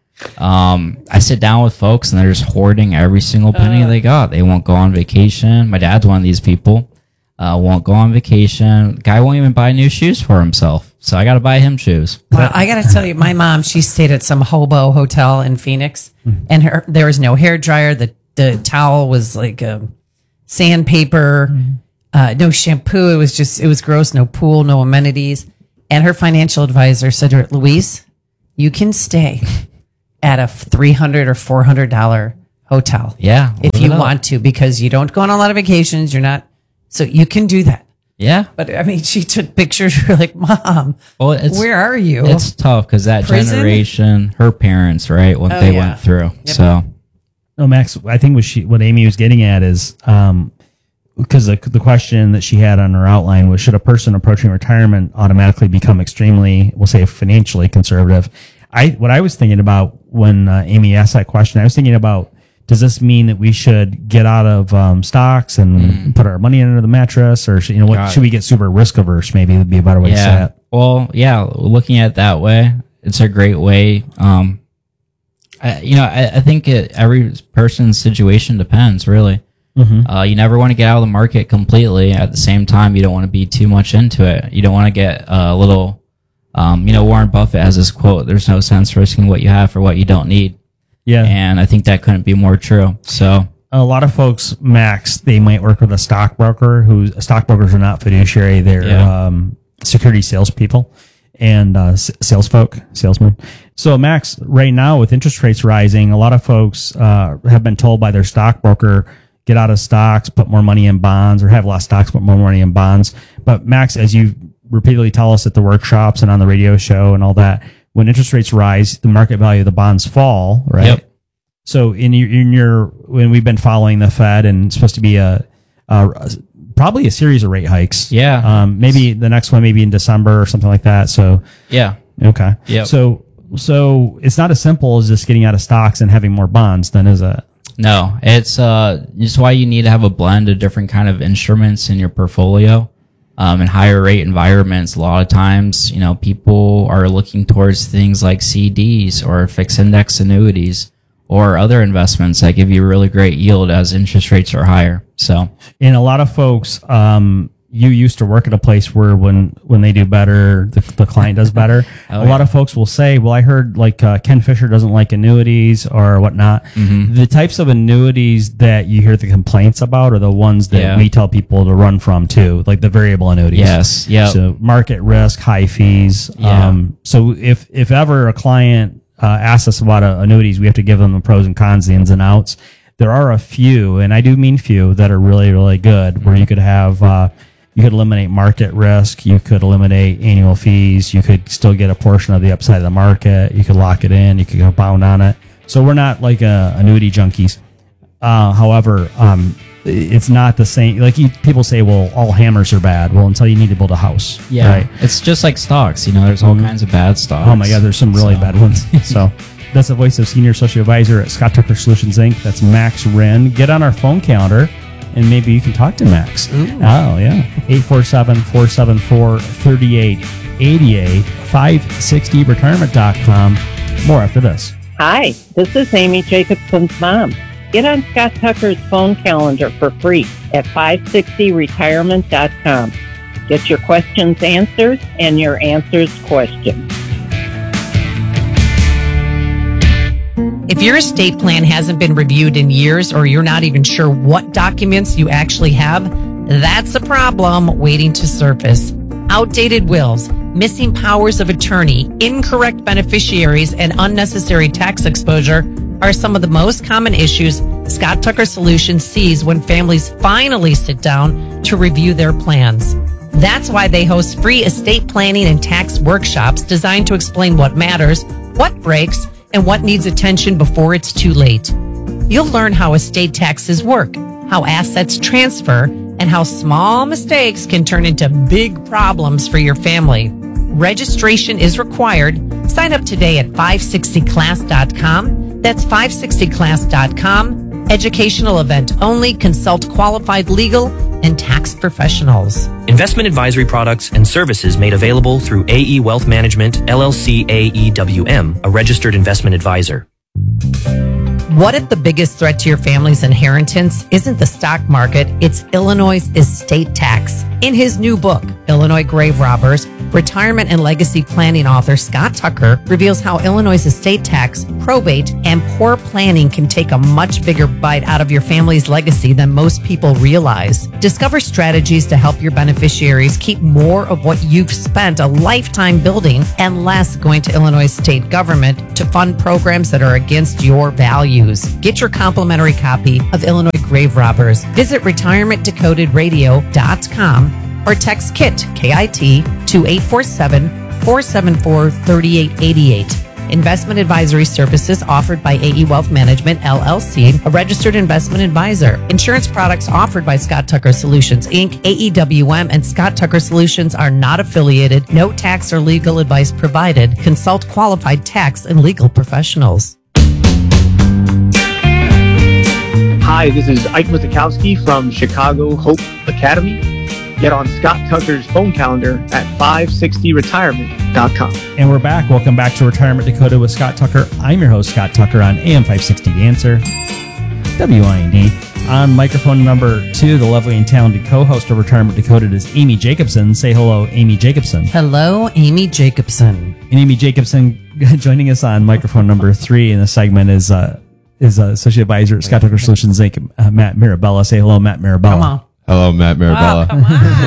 Um, I sit down with folks and they're just hoarding every single penny uh, they got. They won't go on vacation. My dad's one of these people. Uh, won't go on vacation. Guy won't even buy new shoes for himself. So I got to buy him shoes. Well, I got to tell you, my mom, she stayed at some hobo hotel in Phoenix, and her there was no hair dryer. The The towel was like a sandpaper, mm-hmm. uh, no shampoo. It was just, it was gross. No pool, no amenities. And her financial advisor said to her, Louise, you can stay at a three hundred dollars or four hundred dollars hotel. Yeah. If you want to, because you don't go on a lot of vacations. You're not, so you can do that. Yeah. But I mean, she took pictures. You're like, Mom, well, it's, where are you? It's tough because that Prison? generation, her parents, right, what oh, they yeah. went through. Yep. So, no, Max, I think what she, what Amy was getting at is, um, because the, the question that she had on her outline was, should a person approaching retirement automatically become extremely, we'll say, financially conservative? I, what I was thinking about when uh, Amy asked that question, I was thinking about, does this mean that we should get out of um, stocks and mm. put our money under the mattress, or should, you know, what Got should it. we get super risk averse? Maybe would be a better way yeah. to say it. Well, yeah, looking at it that way, it's a great way. Um, I, you know, I, I think it, every person's situation depends, really. Mm-hmm. Uh, you never want to get out of the market completely. At the same time, you don't want to be too much into it. You don't want to get a little, um, you know, Warren Buffett has this quote: "There's no sense risking what you have for what you don't need." Yeah. And I think that couldn't be more true. So a lot of folks, Max, they might work with a stockbroker who stockbrokers are not fiduciary. They're yeah. um, security salespeople and uh, s- sales folk, salesmen. So Max, right now with interest rates rising, a lot of folks uh, have been told by their stockbroker, get out of stocks, put more money in bonds, or have less stocks, put more money in bonds. But Max, as you repeatedly tell us at the workshops and on the radio show and all that, when interest rates rise, the market value of the bonds fall, right? Yep. So in your, in your, when we've been following the Fed, and it's supposed to be a, a probably a series of rate hikes. Yeah. Um, maybe the next one, maybe in December or something like that. So yeah. Okay. Yeah. So, so it's not as simple as just getting out of stocks and having more bonds, then, is it? No, it's, uh, it's why you need to have a blend of different kind of instruments in your portfolio. Um, in higher rate environments, a lot of times, you know, people are looking towards things like C Ds or fixed index annuities or other investments that give you really great yield as interest rates are higher. So, and a lot of folks, um, you used to work at a place where when, when they do better, the, the client does better. oh, a yeah. lot of folks will say, well, I heard like, uh, Ken Fisher doesn't like annuities or whatnot. Mm-hmm. The types of annuities that you hear the complaints about are the ones that yeah. we tell people to run from too, like the variable annuities. Yes. Yeah. So market risk, high fees. Yeah. Um, so if, if ever a client, uh, asks us about uh, annuities, we have to give them the pros and cons, the ins and outs. There are a few, and I do mean few, that are really, really good, mm-hmm. where you could have, uh, you could eliminate market risk. You could eliminate annual fees. You could still get a portion of the upside of the market. You could lock it in. You could compound on it. So we're not like a annuity junkies. Uh, however, um, it's not the same. Like you, people say, well, all hammers are bad. Well, until you need to build a house. Yeah. Right? It's just like stocks. You know, there's all mm-hmm. kinds of bad stocks. Oh my God, there's some really so. bad ones. So that's the voice of Senior Associate Advisor at Scott Tucker Solutions, Incorporated. That's Max Wren. Get on our phone calendar, and maybe you can talk to Max. Ooh. Oh, yeah. eight four seven, four seven four, three eight eight eight, five sixty retirement dot com. More after this. Hi, this is Amy Jacobson's mom. Get on Scott Tucker's phone calendar for free at five sixty retirement dot com. Get your questions answered and your answers questioned. If your estate plan hasn't been reviewed in years or you're not even sure what documents you actually have, that's a problem waiting to surface. Outdated wills, missing powers of attorney, incorrect beneficiaries, and unnecessary tax exposure are some of the most common issues Scott Tucker Solutions sees when families finally sit down to review their plans. That's why they host free estate planning and tax workshops designed to explain what matters, what breaks, and what needs attention before it's too late. You'll learn how estate taxes work, how assets transfer, and how small mistakes can turn into big problems for your family. Registration is required. Sign up today at five sixty class dot com. That's five sixty class dot com. Educational event only. Consult qualified legal and tax professionals. Investment advisory products and services made available through A E Wealth Management, L L C A E W M, a registered investment advisor. What if the biggest threat to your family's inheritance isn't the stock market, it's Illinois' estate tax? In his new book, Illinois Grave Robbers, Retirement and legacy planning author Scott Tucker reveals how Illinois' estate tax, probate, and poor planning can take a much bigger bite out of your family's legacy than most people realize. Discover strategies to help your beneficiaries keep more of what you've spent a lifetime building and less going to Illinois state government to fund programs that are against your values. Get your complimentary copy of Illinois Grave Robbers. Visit retirement decoded radio dot com or text KIT, K I T, to eight four seven, four seven four, three eight eight eight. Investment advisory services offered by A E Wealth Management, L L C, a registered investment advisor. Insurance products offered by Scott Tucker Solutions, Incorporated, A E W M, and Scott Tucker Solutions are not affiliated. No tax or legal advice provided. Consult qualified tax and legal professionals. Hi, this is Ike Mizikowski from Chicago Hope Academy. Get on Scott Tucker's phone calendar at five sixty retirement dot com. And we're back. Welcome back to Retirement Decoded with Scott Tucker. I'm your host, Scott Tucker, on A M five sixty The Answer, W I N D. On microphone number two, the lovely and talented co-host of Retirement Decoded is Amy Jacobson. Say hello, Amy Jacobson. Hello, Amy Jacobson. And Amy Jacobson joining us on microphone number three in the segment is uh, is uh, Associate Advisor at Scott Tucker Solutions, Incorporated, uh, Matt Mirabella. Say hello, Matt Mirabella. Come on. Hello, Matt Mirabella. Oh, come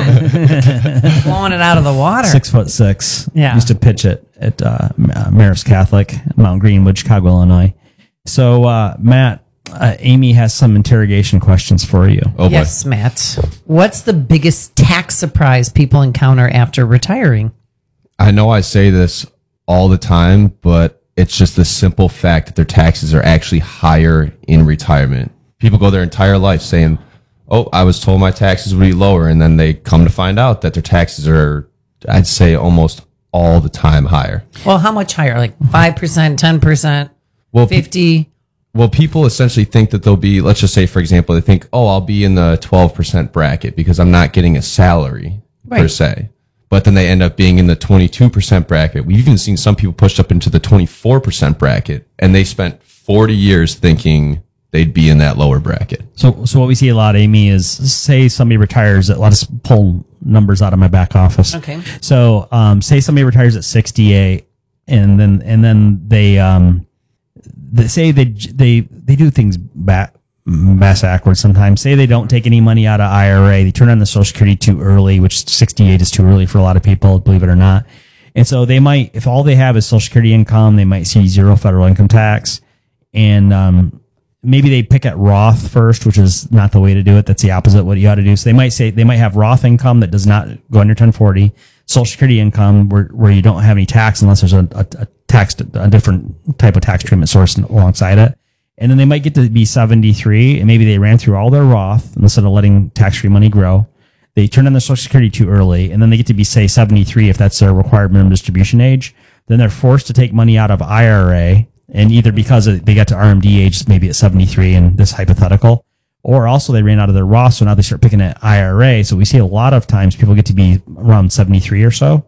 on. Blowing it out of the water. Six foot six. Yeah. Used to pitch it at uh, Marist Catholic, Mount Greenwood, Chicago, Illinois. So, uh, Matt, uh, Amy has some interrogation questions for you. Oh, boy. Yes, Matt. What's the biggest tax surprise people encounter after retiring? I know I say this all the time, but it's just the simple fact that their taxes are actually higher in retirement. People go their entire life saying, oh, I was told my taxes would be lower. And then they come to find out that their taxes are, I'd say, almost all the time higher. Well, how much higher? Like five percent, ten percent, well, fifty? Pe- well, people essentially think that they'll be, let's just say, for example, they think, oh, I'll be in the twelve percent bracket because I'm not getting a salary right. per se. But then they end up being in the twenty-two percent bracket. We've even seen some people pushed up into the twenty-four percent bracket, and they spent forty years thinking they'd be in that lower bracket. So, so what we see a lot, Amy, is say somebody retires at, let's pull numbers out of my back office. Okay. So, um, say somebody retires at sixty-eight and then, and then they, um, they say they, they, they do things back, bass backwards sometimes. Say they don't take any money out of I R A. They turn on the Social Security too early, which sixty-eight is too early for a lot of people, believe it or not. And so they might, if all they have is Social Security income, they might see zero federal income tax. And, um, maybe they pick at Roth first, which is not the way to do it. That's the opposite of what you ought to do. So they might say, they might have Roth income that does not go under ten forty, Social Security income where, where you don't have any tax unless there's a, a, a tax, a different type of tax treatment source alongside it. And then they might get to be seventy-three and maybe they ran through all their Roth instead of letting tax-free money grow. They turn on their Social Security too early and then they get to be, say, seventy-three if that's their required minimum distribution age. Then they're forced to take money out of I R A. And either because they got to R M D age, maybe at seventy-three in this hypothetical, or also they ran out of their Roth, so now they start picking at I R A. So we see a lot of times people get to be around seventy-three or so,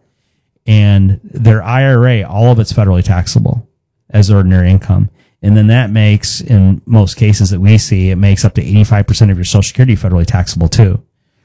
and their I R A, all of it's federally taxable as ordinary income. And then that makes, in most cases that we see, it makes up to eighty-five percent of your Social Security federally taxable too.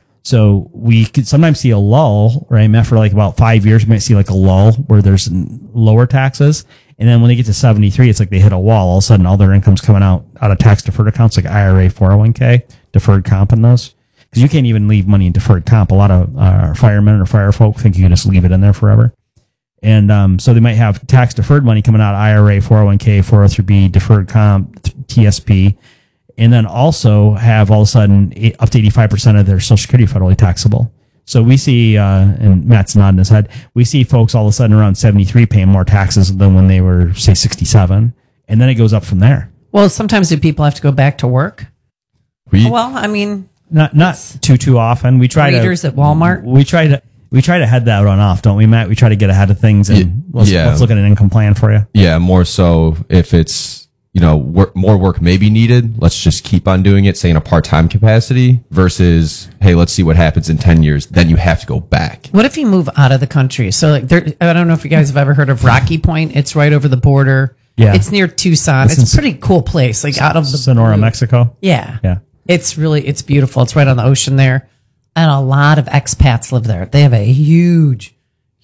So we could sometimes see a lull, right? After like about five years, we might see like a lull where there's lower taxes. And then when they get to seventy-three, it's like they hit a wall. All of a sudden, all their income's coming out, out of tax deferred accounts like I R A, four oh one k, deferred comp in those. Because you can't even leave money in deferred comp. A lot of uh, firemen or fire folk think you can just leave it in there forever. And um, so they might have tax deferred money coming out of I R A, four oh one k, four oh three b, deferred comp, T S P. And then also have all of a sudden up to eighty-five percent of their Social Security federally taxable. So we see, uh, and Matt's nodding his head, we see folks all of a sudden around seventy-three paying more taxes than when they were, say, sixty-seven. And then it goes up from there. Well, sometimes do people have to go back to work? We, well, I mean, not not too, too often. We try readers to. at Walmart? We try to. We try to head that on off, don't we, Matt? We try to get ahead of things and yeah, let's, yeah. let's look at an income plan for you. Yeah, more so if it's, you know, work, more work may be needed. Let's just keep on doing it, say in a part-time capacity versus, hey, let's see what happens in ten years. Then you have to go back. What if you move out of the country? So like there, I don't know if you guys have ever heard of Rocky Point. It's right over the border. Yeah. It's near Tucson. It's, it's a pretty cool place. Like out of the Sonora, blue. Mexico. Yeah. Yeah. It's really, it's beautiful. It's right on the ocean there. And a lot of expats live there. They have a huge,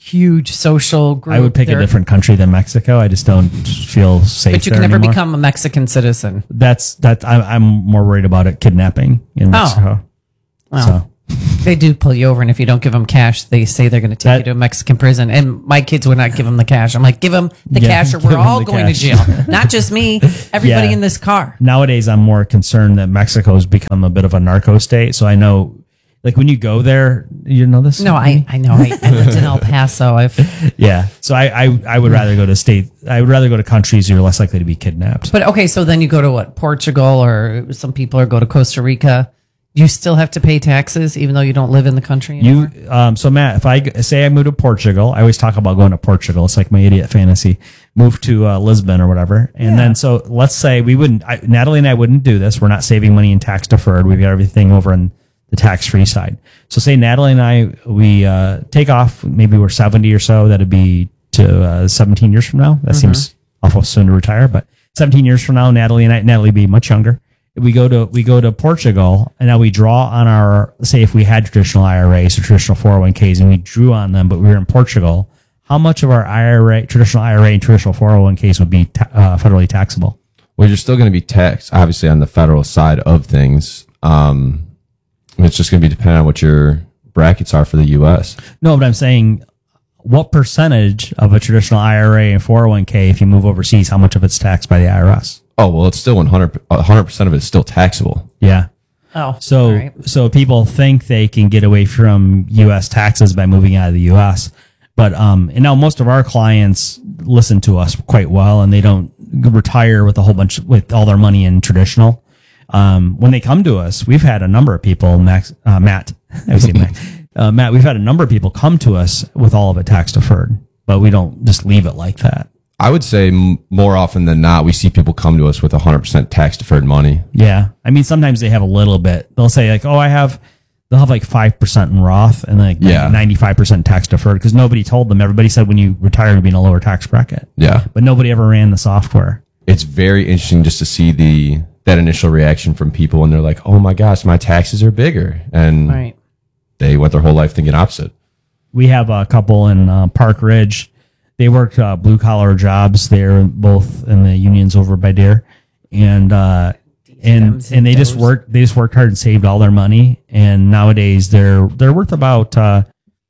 huge social group. I would pick They're- a different country than Mexico. I just don't feel safe. But you there can never anymore. become a Mexican citizen. That's that. I'm, I'm more worried about it kidnapping in Oh. Mexico. Well, So they do pull you over, and if you don't give them cash, they say they're going to take That- you to a Mexican prison. And my kids would not give them the cash. I'm like, give them the Yeah, cash, or give we're 'em all the going cash. to jail. Not just me, everybody Yeah. in this car. nowadays, I'm more concerned that Mexico's become a bit of a narco state. So I know, like when you go there, you know this. No, I, I know. I, I lived in El Paso. I've, Yeah. So I, I I would rather go to state. I would rather go to countries you're less likely to be kidnapped. but okay, so then you go to what, Portugal, or some people are go to Costa Rica. You still have to pay taxes, even though you don't live in the country anymore? You, um, so Matt, if I g- say I move to Portugal, I always talk about going to Portugal. It's like my idiot fantasy. Move to uh, Lisbon or whatever, and then so let's say we wouldn't. I, Natalie and I wouldn't do this. We're not saving money in tax deferred. We've got everything over in the tax free side. So say Natalie and I we uh, take off. Maybe we're seventy or so. That'd be to uh, seventeen years from now. That seems awful soon to retire, but seventeen years from now, Natalie and I, Natalie would be much younger. We go to we go to Portugal, and now we draw on our, say if we had traditional I R As or traditional four oh one k's and we drew on them, but we were in Portugal, how much of our I R A, traditional I R A and traditional four oh one k's would be ta- uh, federally taxable? Well, you're still going to be taxed, obviously, on the federal side of things. Um, it's just going to be dependent on what your brackets are for the U S. No, but I'm saying, what percentage of a traditional I R A and four oh one k, if you move overseas, how much of it's taxed by the I R S? Oh, well, it's still one hundred percent of it is still taxable. Yeah. Oh, So, all right. so people think they can get away from U S taxes by moving out of the U S. But, um, and now most of our clients listen to us quite well, and they don't retire with a whole bunch, with all their money in traditional. Um, when they come to us, we've had a number of people, Max, uh, Matt, I would say Matt, uh, Matt, we've had a number of people come to us with all of it tax deferred, but we don't just leave it like that. I would say m- more often than not, we see people come to us with one hundred percent tax deferred money. Yeah. I mean, sometimes they have a little bit. They'll say like, oh, I have, they'll have like five percent in Roth and like Yeah. ninety-five percent tax deferred, because nobody told them. Everybody said when you retire, you'll be in a lower tax bracket. Yeah. But nobody ever ran the software. It's very interesting just to see the that initial reaction from people when they're like, oh my gosh, my taxes are bigger. And Right. they went their whole life thinking opposite. We have a couple in uh, Park Ridge. They worked uh, blue collar jobs. They're both in the unions over by Deere, and uh, and and they just worked. They just worked hard and saved all their money. And nowadays they're they're worth about uh,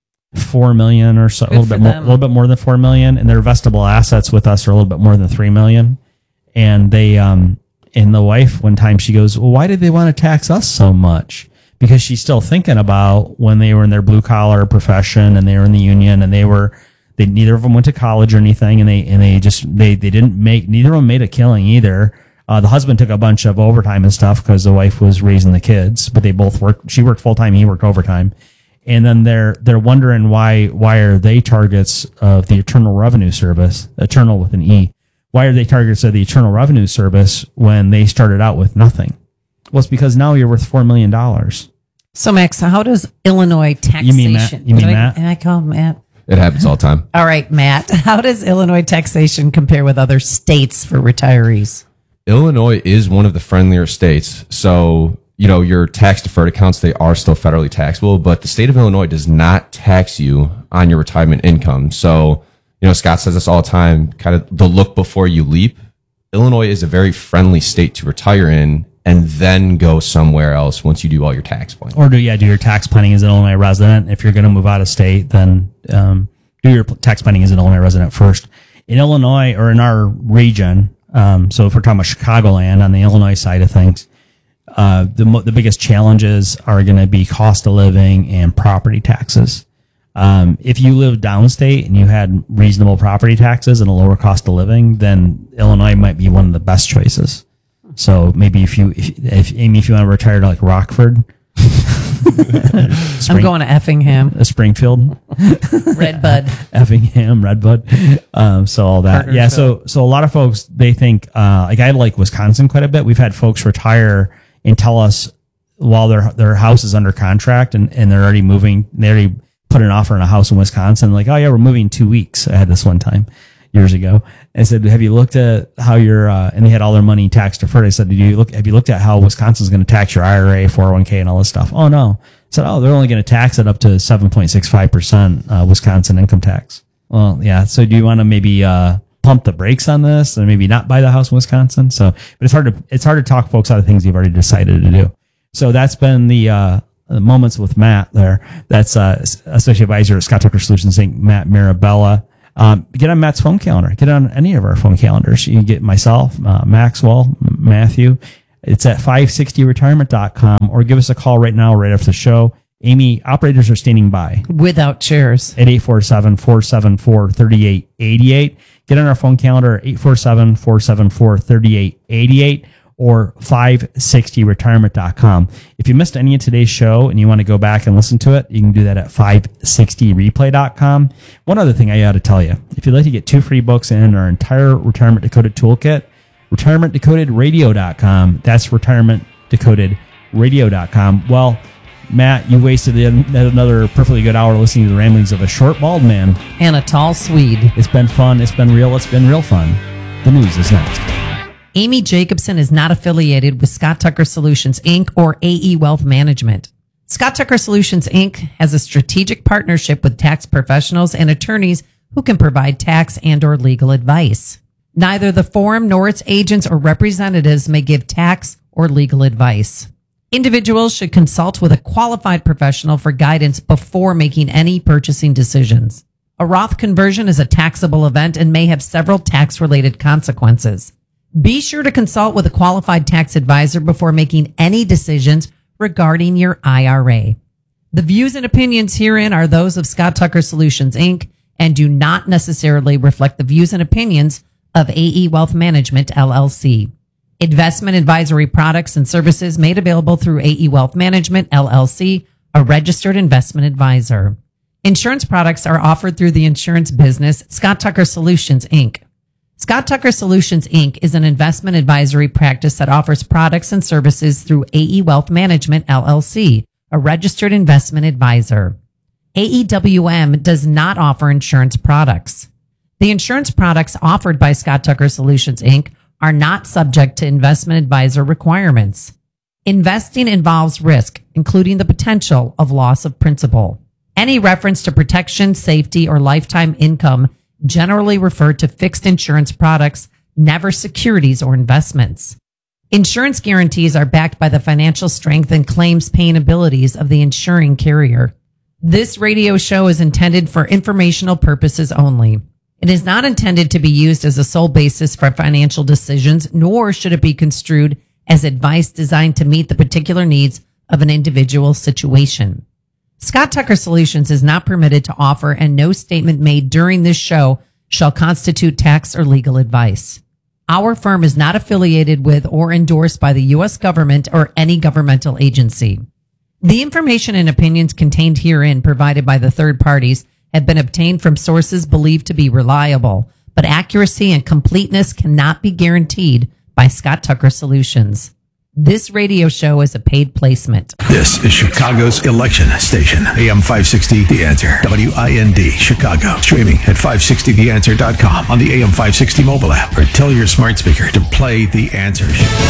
four million or so, a Good little for bit more, a them. little bit more than four million. And their vestable assets with us are a little bit more than three million. And they um and the wife one time she goes, well, why did they want to tax us so much? Because she's still thinking about when they were in their blue collar profession and they were in the union and they were. They neither of them went to college or anything, and they and they just they they didn't make neither of them made a killing either. Uh, the husband took a bunch of overtime and stuff because the wife was raising the kids, but they both worked. She worked full time, he worked overtime, and then they're they're wondering why why are they targets of the Internal Revenue Service, Eternal with an E? Why are they targets of the Internal Revenue Service when they started out with nothing? Well, it's because now you're worth four million dollars. So, Max, how does Illinois taxation? You mean Matt? You mean Did I- Matt? did I call him Matt? It happens all the time. All right, Matt. How does Illinois taxation compare with other states for retirees? Illinois is one of the friendlier states. So, you know, your tax deferred accounts, they are still federally taxable, but the state of Illinois does not tax you on your retirement income. So, you know, Scott says this all the time, kind of the look before you leap. Illinois is a very friendly state to retire in and then go somewhere else once you do all your tax planning. Or do yeah, do your tax planning as an Illinois resident. If you're going to move out of state, then um, do your p- tax planning as an Illinois resident first. In Illinois or in our region, um, so if we're talking about Chicagoland on the Illinois side of things, uh, the mo- the biggest challenges are going to be cost of living and property taxes. Um, if you live downstate and you had reasonable property taxes and a lower cost of living, then Illinois might be one of the best choices. So maybe if you, if, if Amy, if you want to retire to like Rockford, I'm going to Effingham, uh, Springfield, Redbud, Effingham, Redbud. Um, so all that, yeah. So so a lot of folks they think uh, like I like Wisconsin quite a bit. We've had folks retire and tell us while their their house is under contract and, and they're already moving. They already put an offer on a house in Wisconsin. Like, oh yeah, we're moving in two weeks. I had this one time years ago. I said, have you looked at how your, uh, and they had all their money tax deferred. I said, did you look, have you looked at how Wisconsin's going to tax your I R A, four oh one k and all this stuff? Oh no. said, oh, they're only going to tax it up to seven point six five percent uh, Wisconsin income tax. Well, yeah. So do you want to maybe uh, pump the brakes on this and maybe not buy the house in Wisconsin? So, but it's hard to it's hard to talk folks out of things you've already decided to do. So that's been the, uh, the moments with Matt there. That's uh, Associate Advisor at Scott Tucker Solutions Incorporated, Matt Mirabella. Um, get on Matt's phone calendar. Get on any of our phone calendars. You can get myself, uh, Maxwell, Matthew. It's at five sixty retirement dot com, or give us a call right now, right after the show. Amy, operators are standing by. Without chairs. At eight four seven, four seven four, three eight eight eight. Get on our phone calendar, eight four seven, four seven four, three eight eight eight, or five sixty retirement dot com. If you missed any of today's show and you want to go back and listen to it, you can do that at five sixty replay dot com. One other thing I got to tell you, if you'd like to get two free books in our entire Retirement Decoded Toolkit, retirement decoded radio dot com. That's retirement decoded radio dot com. Well, Matt, you wasted another perfectly good hour listening to the ramblings of a short, bald man and a tall Swede. It's been fun. It's been real. It's been real fun. The news is next. Amy Jacobson is not affiliated with Scott Tucker Solutions, Incorporated or A E Wealth Management. Scott Tucker Solutions, Incorporated has a strategic partnership with tax professionals and attorneys who can provide tax and or legal advice. Neither the firm nor its agents or representatives may give tax or legal advice. Individuals should consult with a qualified professional for guidance before making any purchasing decisions. A Roth conversion is a taxable event and may have several tax-related consequences. Be sure to consult with a qualified tax advisor before making any decisions regarding your I R A. The views and opinions herein are those of Scott Tucker Solutions, Incorporated and do not necessarily reflect the views and opinions of A E Wealth Management, L L C. Investment advisory products and services made available through A E Wealth Management, L L C, a registered investment advisor. Insurance products are offered through the insurance business, Scott Tucker Solutions, Incorporated. Scott Tucker Solutions, Incorporated is an investment advisory practice that offers products and services through A E Wealth Management, L L C, a registered investment advisor. A E W M does not offer insurance products. The insurance products offered by Scott Tucker Solutions, Incorporated are not subject to investment advisor requirements. Investing involves risk, including the potential of loss of principal. Any reference to protection, safety, or lifetime income generally refer to fixed insurance products, never securities or investments. Insurance guarantees are backed by the financial strength and claims paying abilities of the insuring carrier. This radio show is intended for informational purposes only. It is not intended to be used as a sole basis for financial decisions, nor should it be construed as advice designed to meet the particular needs of an individual situation. Scott Tucker Solutions is not permitted to offer, and no statement made during this show shall constitute tax or legal advice. Our firm is not affiliated with or endorsed by the U S government or any governmental agency. The information and opinions contained herein provided by the third parties have been obtained from sources believed to be reliable, but accuracy and completeness cannot be guaranteed by Scott Tucker Solutions. This radio show is a paid placement. This is Chicago's election station. A M five sixty The Answer. W I N D, Chicago. Streaming at five sixty the answer dot com on the A M five sixty mobile app, or tell your smart speaker to play The Answer.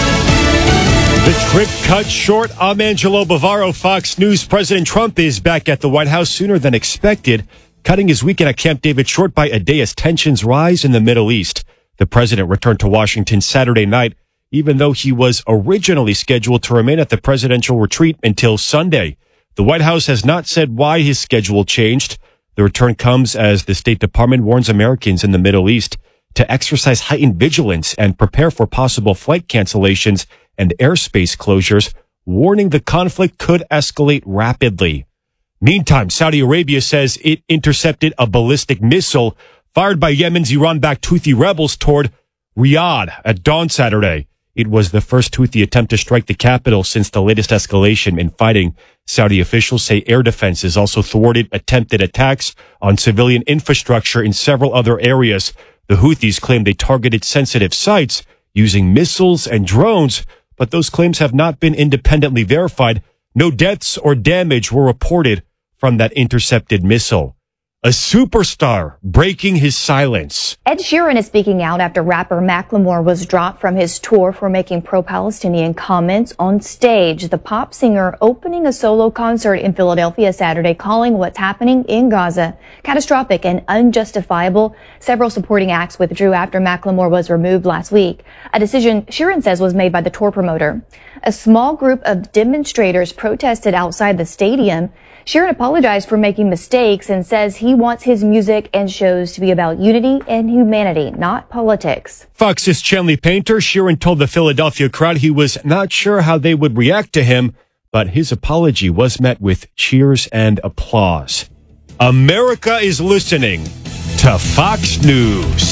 The trip cut short. I'm Angelo Bavaro, Fox News. President Trump is back at the White House sooner than expected, cutting his weekend at Camp David short by a day as tensions rise in the Middle East. The president returned to Washington Saturday night, even though he was originally scheduled to remain at the presidential retreat until Sunday. The White House has not said why his schedule changed. The return comes as the State Department warns Americans in the Middle East to exercise heightened vigilance and prepare for possible flight cancellations and airspace closures, warning the conflict could escalate rapidly. Meantime, Saudi Arabia says it intercepted a ballistic missile fired by Yemen's Iran-backed Houthi rebels toward Riyadh at dawn Saturday. It was the first Houthi attempt to strike the capital since the latest escalation in fighting. Saudi officials say air defenses also thwarted attempted attacks on civilian infrastructure in several other areas. The Houthis claim they targeted sensitive sites using missiles and drones, but those claims have not been independently verified. No deaths or damage were reported from that intercepted missile. A superstar breaking his silence. Ed Sheeran is speaking out after rapper Macklemore was dropped from his tour for making pro-Palestinian comments on stage. The pop singer opening a solo concert in Philadelphia Saturday, calling what's happening in Gaza catastrophic and unjustifiable. Several supporting acts withdrew after Macklemore was removed last week, a decision Sheeran says was made by the tour promoter. A small group of demonstrators protested outside the stadium. Sheeran apologized for making mistakes and says he wants his music and shows to be about unity and humanity, not politics. Fox's Chanley Painter, Sheeran told the Philadelphia crowd he was not sure how they would react to him, but his apology was met with cheers and applause. America is listening to Fox News.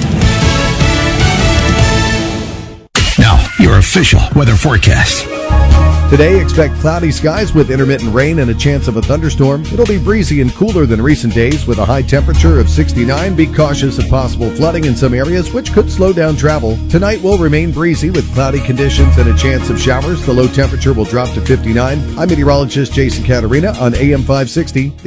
Now, your official weather forecast. Today, expect cloudy skies with intermittent rain and a chance of a thunderstorm. It'll be breezy and cooler than recent days with a high temperature of sixty-nine. Be cautious of possible flooding in some areas, which could slow down travel. Tonight will remain breezy with cloudy conditions and a chance of showers. The low temperature will drop to fifty-nine. I'm meteorologist Jason Caterina on A M five sixty.